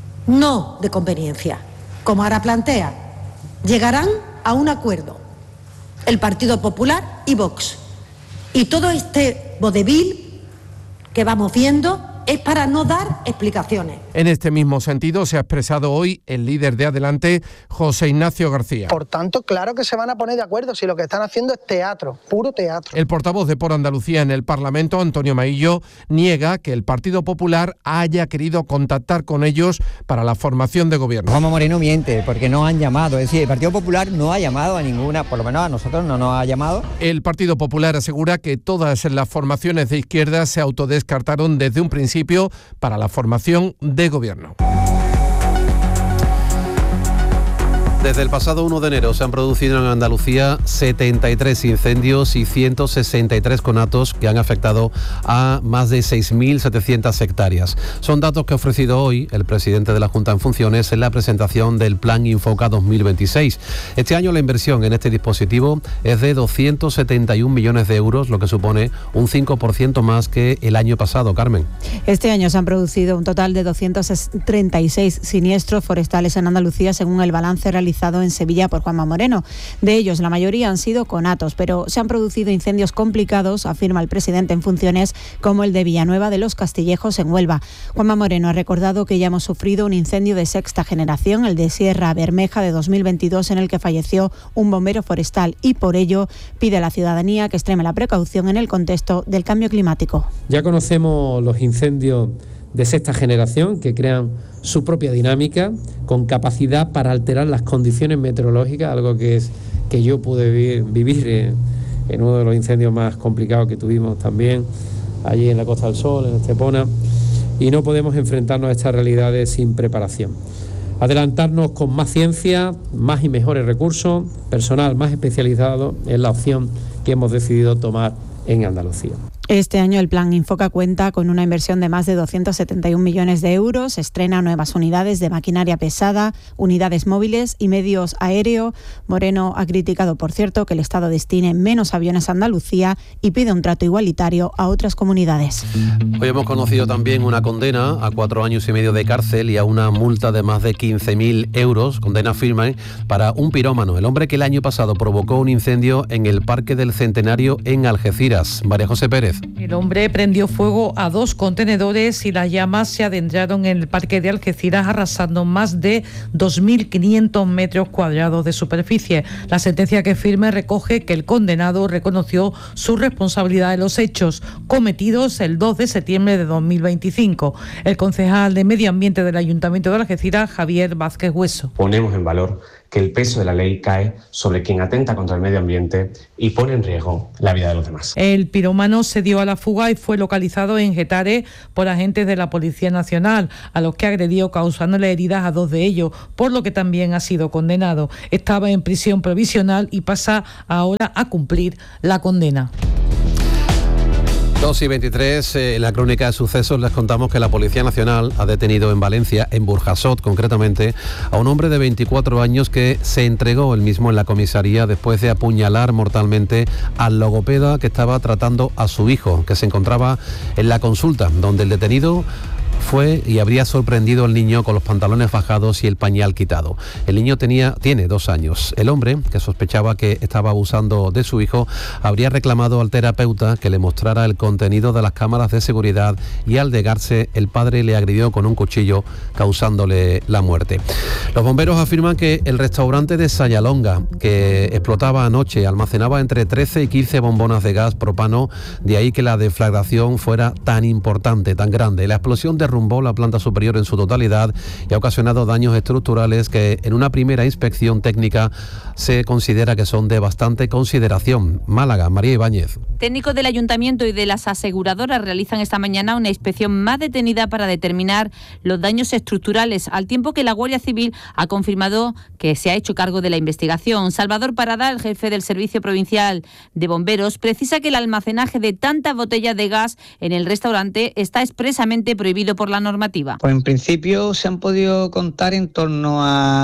no de conveniencia, como ahora plantea. Llegarán a un acuerdo el Partido Popular y Vox. Y todo este vodevil que vamos viendo es para no dar explicaciones. En este mismo sentido se ha expresado hoy el líder de Adelante, José Ignacio García. Por tanto, claro que se van a poner de acuerdo si lo que están haciendo es teatro, puro teatro. El portavoz de Por Andalucía en el Parlamento, Antonio Maillo, niega que el Partido Popular haya querido contactar con ellos para la formación de gobierno. Juanma Moreno miente porque no han llamado, es decir, el Partido Popular no ha llamado a ninguna, por lo menos a nosotros no nos ha llamado. El Partido Popular asegura que todas las formaciones de izquierda se autodescartaron desde un principio para la formación de gobierno. Desde el pasado 1 de enero se han producido en Andalucía 73 incendios y 163 conatos que han afectado a más de 6.700 hectáreas. Son datos que ha ofrecido hoy el presidente de la Junta en funciones en la presentación del Plan Infoca 2026. Este año la inversión en este dispositivo es de 271 millones de euros, lo que supone un 5% más que el año pasado. Carmen. Este año se han producido un total de 236 siniestros forestales en Andalucía, según el balance realizado en Sevilla por Juanma Moreno. De ellos, la mayoría han sido conatos, pero se han producido incendios complicados, afirma el presidente en funciones, como el de Villanueva de los Castillejos en Huelva. Juanma Moreno ha recordado que ya hemos sufrido un incendio de sexta generación, el de Sierra Bermeja de 2022, en el que falleció un bombero forestal, y por ello pide a la ciudadanía que extreme la precaución en el contexto del cambio climático. Ya conocemos los incendios de sexta generación que crean su propia dinámica con capacidad para alterar las condiciones meteorológicas, algo que yo pude vivir en uno de los incendios más complicados que tuvimos también allí en la Costa del Sol, en Estepona, y no podemos enfrentarnos a estas realidades sin preparación. Adelantarnos con más ciencia, más y mejores recursos, personal más especializado es la opción que hemos decidido tomar en Andalucía. Este año el Plan Infoca cuenta con una inversión de más de 271 millones de euros, estrena nuevas unidades de maquinaria pesada, unidades móviles y medios aéreos. Moreno ha criticado, por cierto, que el Estado destine menos aviones a Andalucía y pide un trato igualitario a otras comunidades. Hoy hemos conocido también una condena a 4 años y medio de cárcel y a una multa de más de 15.000 euros, condena firme para un pirómano, el hombre que el año pasado provocó un incendio en el Parque del Centenario en Algeciras. María José Pérez. El hombre prendió fuego a 2 contenedores y las llamas se adentraron en el parque de Algeciras, arrasando más de 2.500 metros cuadrados de superficie. La sentencia que firme recoge que el condenado reconoció su responsabilidad en los hechos cometidos el 2 de septiembre de 2025. El concejal de Medio Ambiente del Ayuntamiento de Algeciras, Javier Vázquez Hueso. Ponemos en valor que el peso de la ley cae sobre quien atenta contra el medio ambiente y pone en riesgo la vida de los demás. El pirómano se dio a la fuga y fue localizado en Getares por agentes de la Policía Nacional, a los que agredió causándole heridas a 2 de ellos, por lo que también ha sido condenado. Estaba en prisión provisional y pasa ahora a cumplir la condena. 2:23, en la crónica de sucesos les contamos que la Policía Nacional ha detenido en Valencia, en Burjasot concretamente, a un hombre de 24 años que se entregó él mismo en la comisaría después de apuñalar mortalmente al logopeda que estaba tratando a su hijo, que se encontraba en la consulta, donde el detenido fue y habría sorprendido al niño con los pantalones bajados y el pañal quitado. El niño tiene 2 años. El hombre, que sospechaba que estaba abusando de su hijo, habría reclamado al terapeuta que le mostrara el contenido de las cámaras de seguridad y al negarse, el padre le agredió con un cuchillo, causándole la muerte. Los bomberos afirman que el restaurante de Sayalonga, que explotaba anoche, almacenaba entre 13 y 15 bombonas de gas propano, de ahí que la deflagración fuera tan importante, tan grande. La explosión derrumbó la planta superior en su totalidad y ha ocasionado daños estructurales que en una primera inspección técnica se considera que son de bastante consideración. Málaga, María Ibáñez. Técnicos del Ayuntamiento y de las aseguradoras realizan esta mañana una inspección más detenida para determinar los daños estructurales, al tiempo que la Guardia Civil ha confirmado que se ha hecho cargo de la investigación. Salvador Parada, el jefe del Servicio Provincial de Bomberos, precisa que el almacenaje de tantas botellas de gas en el restaurante está expresamente prohibido por la normativa. Pues en principio se han podido contar en torno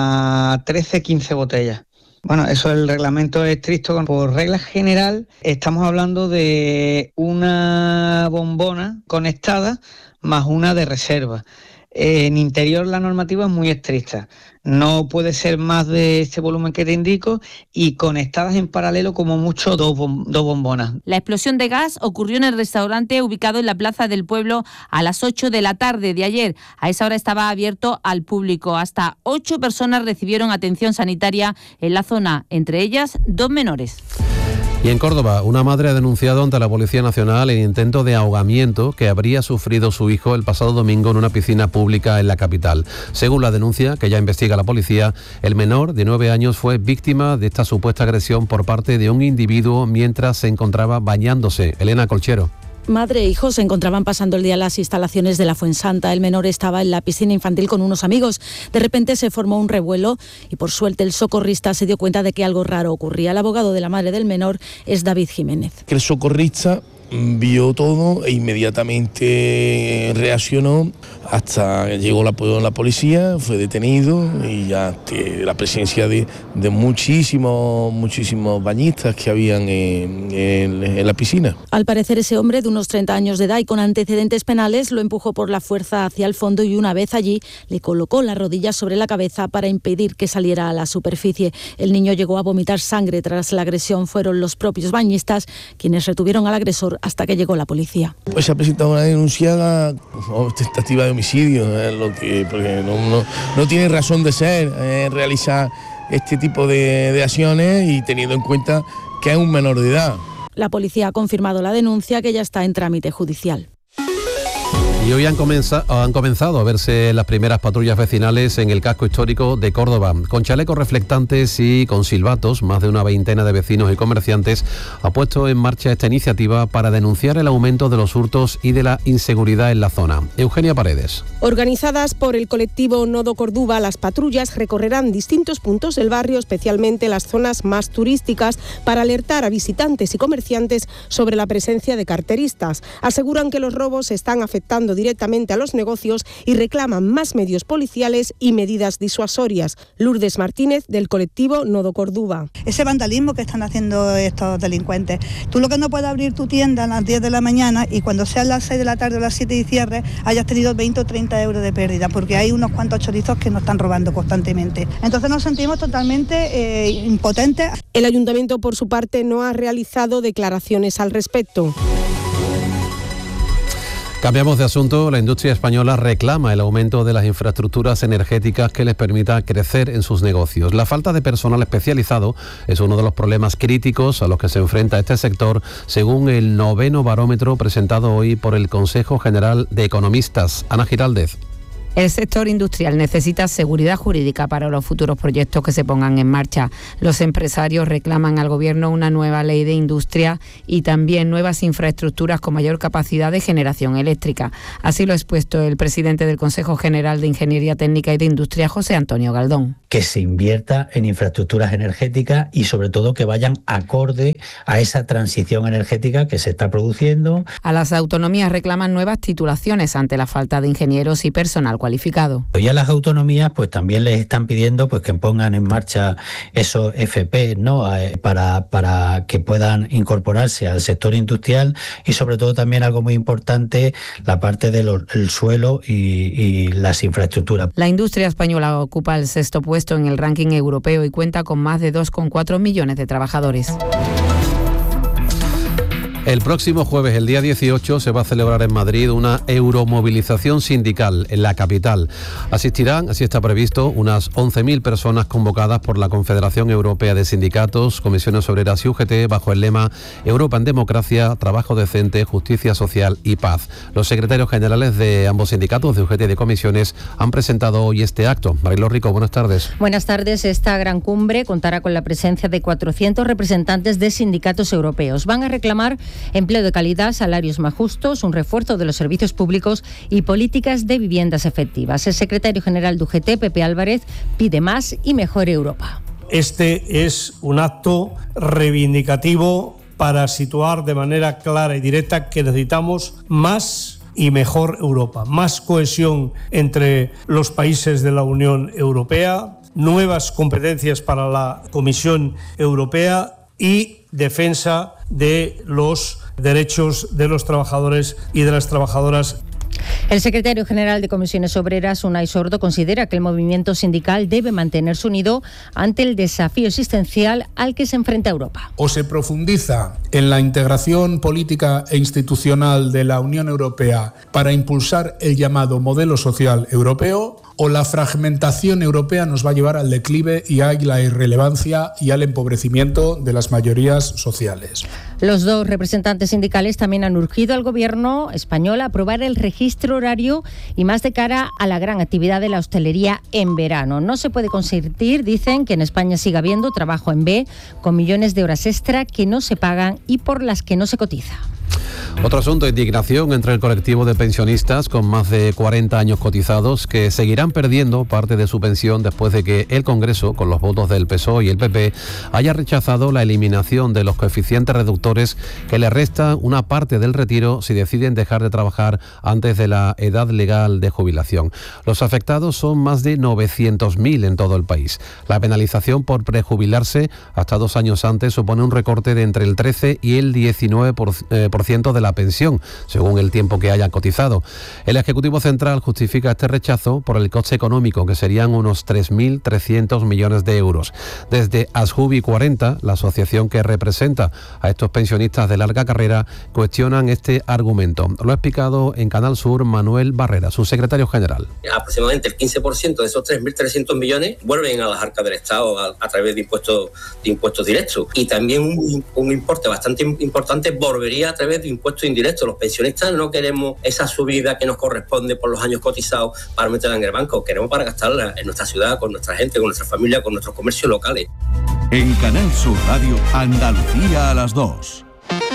a 13-15 botellas. Bueno, eso el reglamento es estricto. Por regla general estamos hablando de una bombona conectada más una de reserva. En interior la normativa es muy estricta. No puede ser más de este volumen que te indico y conectadas en paralelo como mucho dos bombonas. La explosión de gas ocurrió en el restaurante ubicado en la Plaza del Pueblo a las 8 de la tarde de ayer. A esa hora estaba abierto al público. Hasta 8 personas recibieron atención sanitaria en la zona, entre ellas 2 menores. Y en Córdoba, una madre ha denunciado ante la Policía Nacional el intento de ahogamiento que habría sufrido su hijo el pasado domingo en una piscina pública en la capital. Según la denuncia, que ya investiga la policía, el menor de 9 años fue víctima de esta supuesta agresión por parte de un individuo mientras se encontraba bañándose. Elena Colchero. Madre e hijo se encontraban pasando el día en las instalaciones de la Fuensanta. El menor estaba en la piscina infantil con unos amigos. De repente se formó un revuelo y por suerte el socorrista se dio cuenta de que algo raro ocurría. El abogado de la madre del menor es David Jiménez. Que el socorrista vio todo e inmediatamente reaccionó hasta que llegó la policía, fue detenido y ya la presencia de muchísimos bañistas que habían en la piscina. Al parecer ese hombre de unos 30 años de edad y con antecedentes penales lo empujó por la fuerza hacia el fondo y una vez allí le colocó las rodillas sobre la cabeza para impedir que saliera a la superficie. El niño llegó a vomitar sangre tras la agresión. Fueron los propios bañistas quienes retuvieron al agresor hasta que llegó la policía. Pues se ha presentado una denuncia como tentativa de homicidio, porque no tiene razón de ser realizar este tipo de acciones y teniendo en cuenta que es un menor de edad. La policía ha confirmado la denuncia, que ya está en trámite judicial. Y hoy han comenzado a verse las primeras patrullas vecinales en el casco histórico de Córdoba. Con chalecos reflectantes y con silbatos, más de una veintena de vecinos y comerciantes ha puesto en marcha esta iniciativa para denunciar el aumento de los hurtos y de la inseguridad en la zona. Eugenia Paredes. Organizadas por el colectivo Nodo Córdoba, las patrullas recorrerán distintos puntos del barrio, especialmente las zonas más turísticas, para alertar a visitantes y comerciantes sobre la presencia de carteristas. Aseguran que los robos están afectando directamente a los negocios y reclaman más medios policiales y medidas disuasorias. Lourdes Martínez, del colectivo Nodo Córdoba. Ese vandalismo que están haciendo estos delincuentes. Tú lo que no puedes abrir tu tienda a las 10 de la mañana y cuando sean las 6 de la tarde o las 7 y cierre hayas tenido 20 o 30 euros de pérdida, porque hay unos cuantos chorizos que nos están robando constantemente. Entonces nos sentimos totalmente impotentes. El ayuntamiento, por su parte, no ha realizado declaraciones al respecto. Cambiamos de asunto. La industria española reclama el aumento de las infraestructuras energéticas que les permita crecer en sus negocios. La falta de personal especializado es uno de los problemas críticos a los que se enfrenta este sector, según el 9º barómetro presentado hoy por el Consejo General de Economistas. Ana Giraldez. El sector industrial necesita seguridad jurídica para los futuros proyectos que se pongan en marcha. Los empresarios reclaman al Gobierno una nueva ley de industria y también nuevas infraestructuras con mayor capacidad de generación eléctrica. Así lo ha expuesto el presidente del Consejo General de Ingeniería Técnica y de Industria, José Antonio Galdón. Que se invierta en infraestructuras energéticas y sobre todo que vayan acorde a esa transición energética que se está produciendo. A las autonomías reclaman nuevas titulaciones ante la falta de ingenieros y personal cualificado. Y a las autonomías pues también les están pidiendo pues que pongan en marcha esos FP, ¿no? para que puedan incorporarse al sector industrial y sobre todo también algo muy importante, la parte del suelo y las infraestructuras. La industria española ocupa el 6º puesto en el ranking europeo y cuenta con más de 2,4 millones de trabajadores. El próximo jueves, el día 18, se va a celebrar en Madrid una euromovilización sindical en la capital. Asistirán, así está previsto, unas 11.000 personas convocadas por la Confederación Europea de Sindicatos, Comisiones Obreras y UGT bajo el lema Europa en democracia, trabajo decente, justicia social y paz. Los secretarios generales de ambos sindicatos, de UGT y de comisiones, han presentado hoy este acto. Mariló Rico, buenas tardes. Buenas tardes. Esta gran cumbre contará con la presencia de 400 representantes de sindicatos europeos. Van a reclamar empleo de calidad, salarios más justos, un refuerzo de los servicios públicos y políticas de viviendas efectivas. El secretario general de UGT, Pepe Álvarez, pide más y mejor Europa. Este es un acto reivindicativo para situar de manera clara y directa que necesitamos más y mejor Europa, más cohesión entre los países de la Unión Europea, nuevas competencias para la Comisión Europea y defensa de los derechos de los trabajadores y de las trabajadoras. El secretario general de Comisiones Obreras, Unai Sordo, considera que el movimiento sindical debe mantenerse unido ante el desafío existencial al que se enfrenta Europa. O se profundiza en la integración política e institucional de la Unión Europea para impulsar el llamado modelo social europeo, o la fragmentación europea nos va a llevar al declive y a la irrelevancia y al empobrecimiento de las mayorías sociales. Los dos representantes sindicales también han urgido al Gobierno español a aprobar el registro horario y más de cara a la gran actividad de la hostelería en verano. No se puede consentir, dicen, que en España siga habiendo trabajo en B con millones de horas extra que no se pagan y por las que no se cotiza. Otro asunto, indignación entre el colectivo de pensionistas con más de 40 años cotizados que seguirán perdiendo parte de su pensión después de que el Congreso, con los votos del PSOE y el PP, haya rechazado la eliminación de los coeficientes reductores que les restan una parte del retiro si deciden dejar de trabajar antes de la edad legal de jubilación. Los afectados son más de 900.000 en todo el país. La penalización por prejubilarse hasta 2 años antes supone un recorte de entre el 13 y el 19% de la pensión, según el tiempo que hayan cotizado. El Ejecutivo Central justifica este rechazo por el coste económico, que serían unos 3.300 millones de euros. Desde Asjubi 40, la asociación que representa a estos pensionistas de larga carrera, cuestionan este argumento. Lo ha explicado en Canal Sur Manuel Barrera, su secretario general. Aproximadamente el 15% de esos 3.300 millones vuelven a las arcas del Estado a través de impuestos directos, y también un importe bastante importante volvería a través de impuestos impuestos indirectos. Los pensionistas no queremos esa subida que nos corresponde por los años cotizados para meterla en el banco, queremos para gastarla en nuestra ciudad, con nuestra gente, con nuestra familia, con nuestros comercios locales. En Canal Sur Radio, Andalucía a las 2.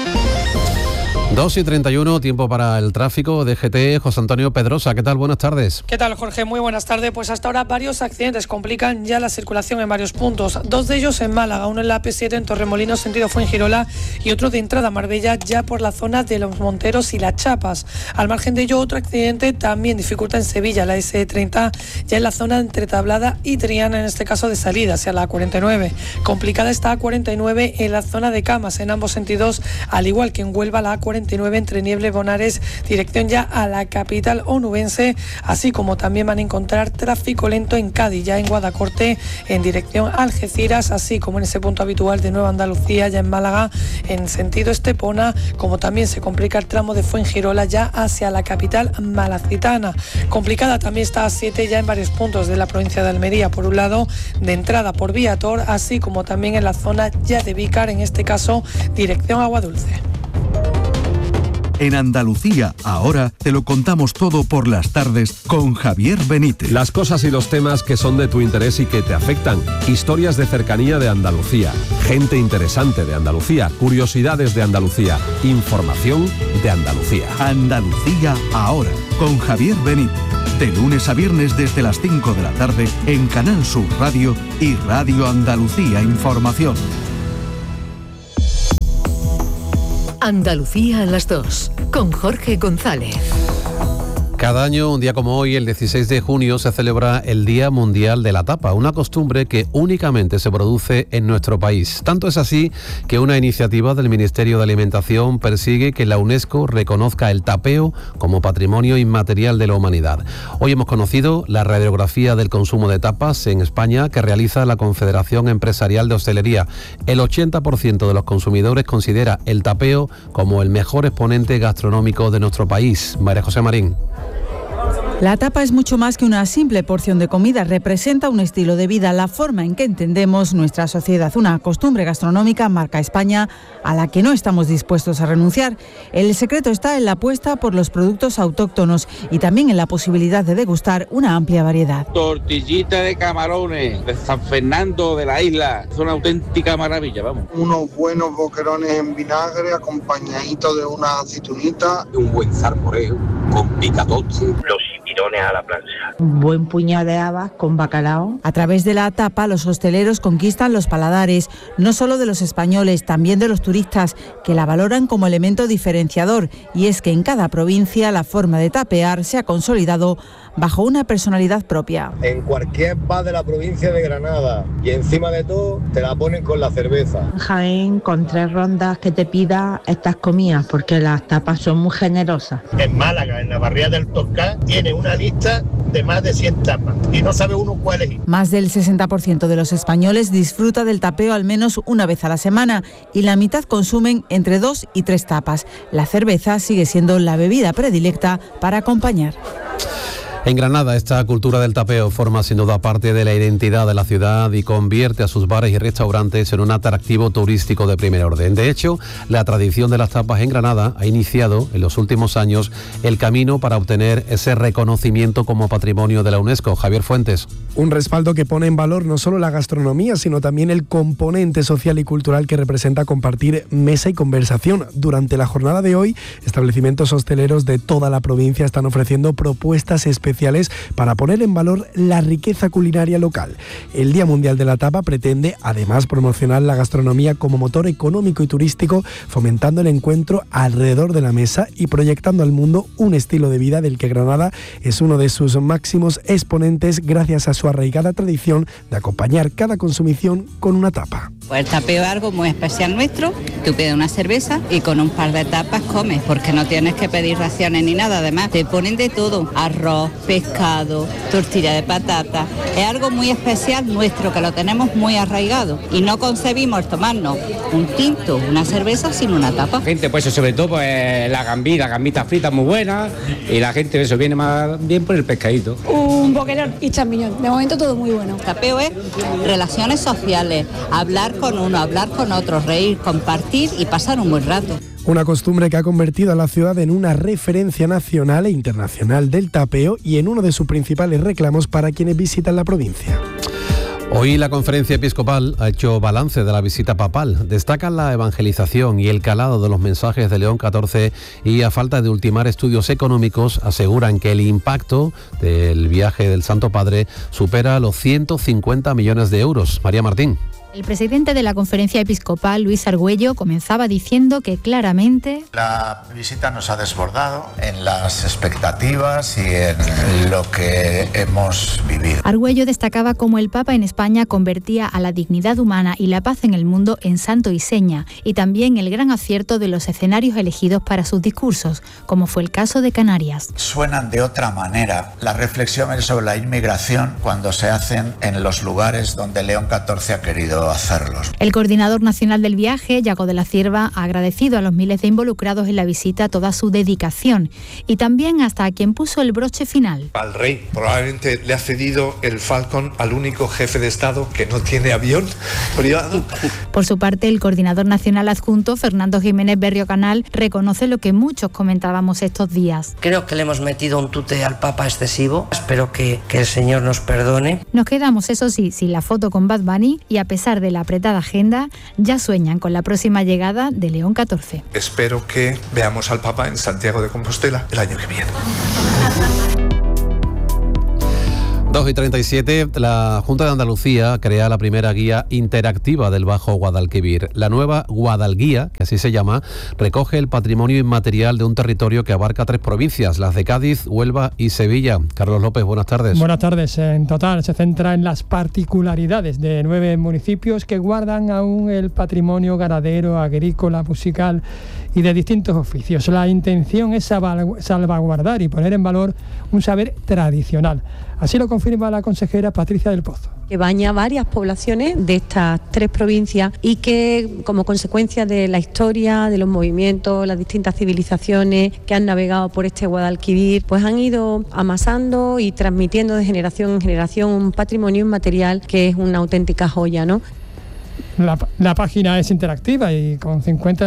2:31, tiempo para el tráfico. DGT, José Antonio Pedrosa, ¿qué tal? Buenas tardes. ¿Qué tal, Jorge? Muy buenas tardes. Pues hasta ahora varios accidentes complican ya la circulación en varios puntos. 2 de ellos en Málaga, uno en la AP7 en Torremolinos, sentido Fuengirola, y otro de entrada a Marbella, ya por la zona de Los Monteros y Las Chapas. Al margen de ello, otro accidente también dificulta en Sevilla, la S30, ya en la zona entre Tablada y Triana, en este caso de salida hacia la A49. Complicada está A49 en la zona de Camas, en ambos sentidos, al igual que en Huelva la A49 entre Niebla y Bonares, dirección ya a la capital onubense, así como también van a encontrar tráfico lento en Cádiz, ya en Guadacorte, en dirección a Algeciras, así como en ese punto habitual de Nueva Andalucía, ya en Málaga, en sentido Estepona, como también se complica el tramo de Fuengirola ya hacia la capital malacitana. Complicada también está A7 ya en varios puntos de la provincia de Almería, por un lado, de entrada por Viator, así como también en la zona ya de Vícar, en este caso, dirección Aguadulce. En Andalucía, ahora te lo contamos todo por las tardes con Javier Benítez. Las cosas y los temas que son de tu interés y que te afectan. Historias de cercanía de Andalucía. Gente interesante de Andalucía. Curiosidades de Andalucía. Información de Andalucía. Andalucía, ahora, con Javier Benítez. De lunes a viernes desde las 5 de la tarde en Canal Sur Radio y Radio Andalucía Información. Andalucía a las 2, con Jorge González. Cada año, un día como hoy, el 16 de junio, se celebra el Día Mundial de la Tapa, una costumbre que únicamente se produce en nuestro país. Tanto es así que una iniciativa del Ministerio de Alimentación persigue que la UNESCO reconozca el tapeo como patrimonio inmaterial de la humanidad. Hoy hemos conocido la radiografía del consumo de tapas en España que realiza la Confederación Empresarial de Hostelería. El 80% de los consumidores considera el tapeo como el mejor exponente gastronómico de nuestro país. María José Marín. La tapa es mucho más que una simple porción de comida, representa un estilo de vida, la forma en que entendemos nuestra sociedad, una costumbre gastronómica marca España a la que no estamos dispuestos a renunciar. El secreto está en la apuesta por los productos autóctonos y también en la posibilidad de degustar una amplia variedad. Tortillita de camarones de San Fernando de la Isla, es una auténtica maravilla, vamos. Unos buenos boquerones en vinagre acompañaditos de una aceitunita. Un buen salmorejo con picatoche. Tirones a la plancha. Un buen puñado de habas con bacalao. A través de la tapa, los hosteleros conquistan los paladares, no solo de los españoles, también de los turistas, que la valoran como elemento diferenciador. Y es que en cada provincia la forma de tapear se ha consolidado bajo una personalidad propia. En cualquier bar de la provincia de Granada, y encima de todo te la ponen con la cerveza. En Jaén, con 3 rondas que te pida estas comidas, porque las tapas son muy generosas. En Málaga, en la barriada del Toscán, tiene una lista de más de 100 tapas y no sabe uno cuál es. Más del 60% de los españoles disfruta del tapeo al menos una vez a la semana y la mitad consumen entre 2 y 3 tapas. La cerveza sigue siendo la bebida predilecta para acompañar. En Granada, esta cultura del tapeo forma sin duda parte de la identidad de la ciudad y convierte a sus bares y restaurantes en un atractivo turístico de primer orden. De hecho, la tradición de las tapas en Granada ha iniciado en los últimos años el camino para obtener ese reconocimiento como patrimonio de la UNESCO. Javier Fuentes. Un respaldo que pone en valor no solo la gastronomía, sino también el componente social y cultural que representa compartir mesa y conversación. Durante la jornada de hoy, establecimientos hosteleros de toda la provincia están ofreciendo propuestas especiales para poner en valor la riqueza culinaria local. El Día Mundial de la Tapa pretende además promocionar la gastronomía como motor económico y turístico, fomentando el encuentro alrededor de la mesa y proyectando al mundo un estilo de vida del que Granada es uno de sus máximos exponentes gracias a su arraigada tradición de acompañar cada consumición con una tapa. Pues el tapeo es algo muy especial nuestro. Tú pides una cerveza y con un par de tapas comes, porque no tienes que pedir raciones ni nada. Además, te ponen de todo: arroz, pescado, tortilla de patata. Es algo muy especial nuestro, que lo tenemos muy arraigado. Y no concebimos tomarnos un tinto, una cerveza sin una tapa. Gente, pues sobre todo pues la gambita frita muy buena, y la gente eso viene más bien por el pescadito. Un boquerón y champiñón. De momento todo muy bueno. Tapeo es relaciones sociales, hablar con uno, hablar con otro, reír, compartir y pasar un buen rato. Una costumbre que ha convertido a la ciudad en una referencia nacional e internacional del tapeo y en uno de sus principales reclamos para quienes visitan la provincia. Hoy la Conferencia Episcopal ha hecho balance de la visita papal. Destacan la evangelización y el calado de los mensajes de León XIV y, a falta de ultimar estudios económicos, aseguran que el impacto del viaje del Santo Padre supera los 150 millones de euros. María Martín. El presidente de la Conferencia Episcopal, Luis Argüello, comenzaba diciendo que claramente la visita nos ha desbordado en las expectativas y en lo que hemos vivido. Argüello destacaba cómo el Papa en España convertía a la dignidad humana y la paz en el mundo en santo y seña, y también el gran acierto de los escenarios elegidos para sus discursos, como fue el caso de Canarias. Suenan de otra manera las reflexiones sobre la inmigración cuando se hacen en los lugares donde León XIV ha querido hacerlos. El coordinador nacional del viaje, Yago de la Cierva, ha agradecido a los miles de involucrados en la visita toda su dedicación y también hasta a quien puso el broche final. Al rey probablemente le ha cedido el Falcon al único jefe de Estado que no tiene avión privado. Por su parte, el coordinador nacional adjunto, Fernando Jiménez Berrio Canal, reconoce lo que muchos comentábamos estos días. Creo que le hemos metido un tute al Papa excesivo. Espero que el Señor nos perdone. Nos quedamos, eso sí, sin la foto con Bad Bunny y, a pesar de la apretada agenda, ya sueñan con la próxima llegada de León XIV. Espero que veamos al Papa en Santiago de Compostela el año que viene. 2:37, la Junta de Andalucía crea la primera guía interactiva del Bajo Guadalquivir. La nueva Guadalguía, que así se llama, recoge el patrimonio inmaterial de un territorio que abarca 3 provincias, las de Cádiz, Huelva y Sevilla. Carlos López, buenas tardes. Buenas tardes. En total se centra en las particularidades de 9 municipios que guardan aún el patrimonio ganadero, agrícola, musical y de distintos oficios. La intención es salvaguardar y poner en valor un saber tradicional. Así lo confirma la consejera Patricia del Pozo. Que baña varias poblaciones de estas 3 provincias y que, como consecuencia de la historia, de los movimientos, las distintas civilizaciones que han navegado por este Guadalquivir, pues han ido amasando y transmitiendo de generación en generación un patrimonio inmaterial que es una auténtica joya, ¿no? La página es interactiva y con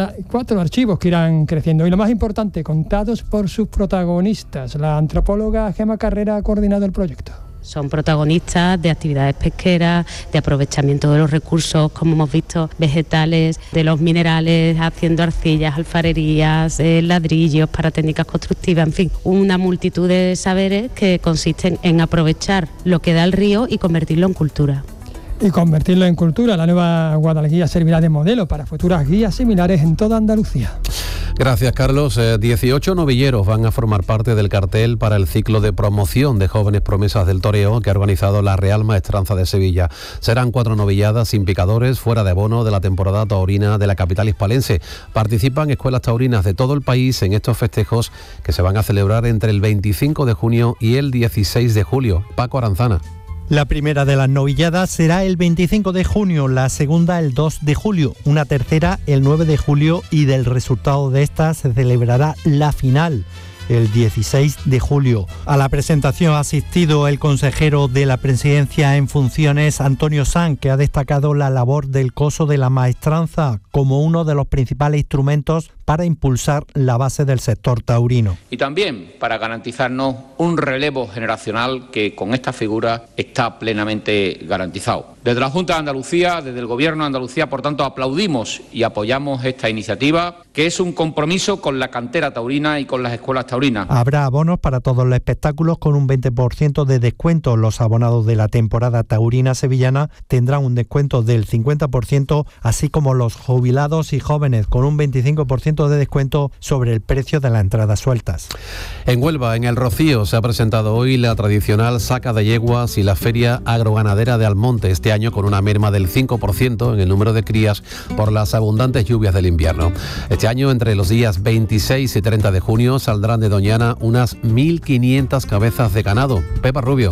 54 archivos que irán creciendo. Y lo más importante, contados por sus protagonistas. La antropóloga Gemma Carrera ha coordinado el proyecto. Son protagonistas de actividades pesqueras, de aprovechamiento de los recursos, como hemos visto, vegetales, de los minerales, haciendo arcillas, alfarerías, ladrillos para técnicas constructivas, en fin, una multitud de saberes que consisten en aprovechar lo que da el río y convertirlo en cultura. Y convertirlo en cultura. La nueva Guadalguía servirá de modelo para futuras guías similares en toda Andalucía. Gracias, Carlos. 18 novilleros van a formar parte del cartel para el ciclo de promoción de jóvenes promesas del toreo que ha organizado la Real Maestranza de Sevilla. Serán 4 novilladas sin picadores, fuera de abono de la temporada taurina de la capital hispalense. Participan escuelas taurinas de todo el país en estos festejos que se van a celebrar entre el 25 de junio y el 16 de julio. Paco Aranzana. La primera de las novilladas será el 25 de junio, la segunda el 2 de julio, una tercera el 9 de julio y del resultado de esta se celebrará la final el 16 de julio. A la presentación ha asistido el consejero de la Presidencia en funciones, Antonio Sanz, que ha destacado la labor del coso de la maestranza como uno de los principales instrumentos para impulsar la base del sector taurino. Y también para garantizarnos un relevo generacional que con esta figura está plenamente garantizado. Desde la Junta de Andalucía, desde el Gobierno de Andalucía, por tanto, aplaudimos y apoyamos esta iniciativa, que es un compromiso con la cantera taurina y con las escuelas taurinas. Habrá abonos para todos los espectáculos con un 20% de descuento. Los abonados de la temporada taurina sevillana tendrán un descuento del 50%, así como los jubilados y jóvenes con un 25% de descuento sobre el precio de las entradas sueltas. En Huelva, en El Rocío, se ha presentado hoy la tradicional saca de yeguas y la feria agroganadera de Almonte, este año con una merma del 5% en el número de crías por las abundantes lluvias del invierno. Este año, entre los días 26 y 30 de junio, saldrán de Doñana unas 1.500 cabezas de ganado. Pepa Rubio.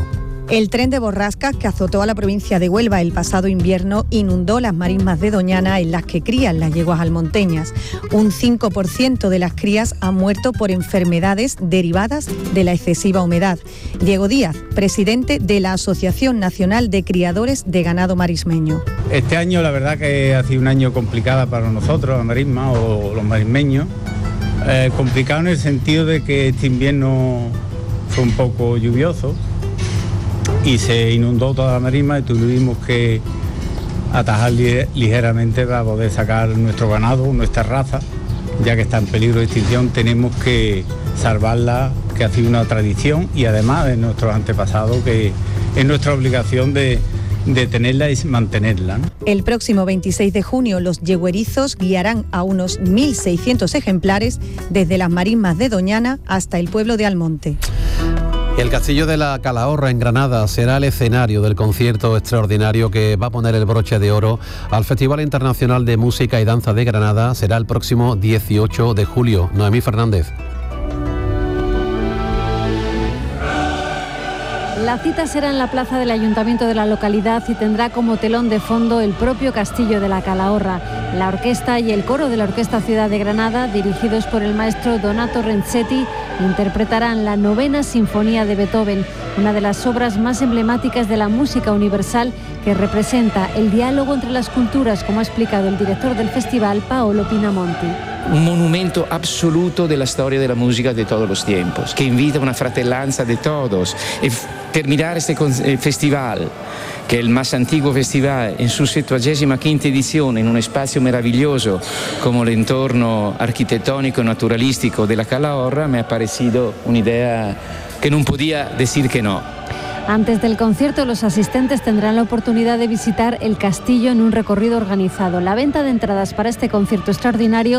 El tren de borrascas que azotó a la provincia de Huelva el pasado invierno inundó las marismas de Doñana en las que crían las yeguas almonteñas. Un 5% de las crías han muerto por enfermedades derivadas de la excesiva humedad. Diego Díaz, presidente de la Asociación Nacional de Criadores de Ganado Marismeño. Este año la verdad que ha sido un año complicado para nosotros, la marisma o los marismeños. Complicado en el sentido de que este invierno fue un poco lluvioso y se inundó toda la marisma y tuvimos que atajar ligeramente para poder sacar nuestro ganado, nuestra raza, ya que está en peligro de extinción. Tenemos que salvarla, que ha sido una tradición y además de nuestros antepasados, que es nuestra obligación de tenerla y mantenerla, ¿no? El próximo 26 de junio los yeguerizos guiarán a unos 1.600 ejemplares desde las marismas de Doñana hasta el pueblo de Almonte. El Castillo de la Calahorra en Granada será el escenario del concierto extraordinario que va a poner el broche de oro al Festival Internacional de Música y Danza de Granada. Será el próximo 18 de julio. Noemí Fernández. La cita será en la plaza del Ayuntamiento de la localidad y tendrá como telón de fondo el propio Castillo de la Calahorra. La orquesta y el coro de la Orquesta Ciudad de Granada, dirigidos por el maestro Donato Renzetti, interpretarán la 9ª Sinfonía de Beethoven, una de las obras más emblemáticas de la música universal que representa el diálogo entre las culturas, como ha explicado el director del festival, Paolo Pinamonti. Un monumento absoluto de la storia della musica di tutti los tiempos, che invita una fratellanza de todos. E terminar este festival, che è il más antiguo festival, in su 75ª edizione, in un espacio meraviglioso come l'entorno arquitettonico e naturalistico della Calahorra, me ha parecido un'idea che non podía decir que no. Antes del concierto, los asistentes tendrán la oportunidad de visitar el castillo en un recorrido organizado. La venta de entradas para este concierto extraordinario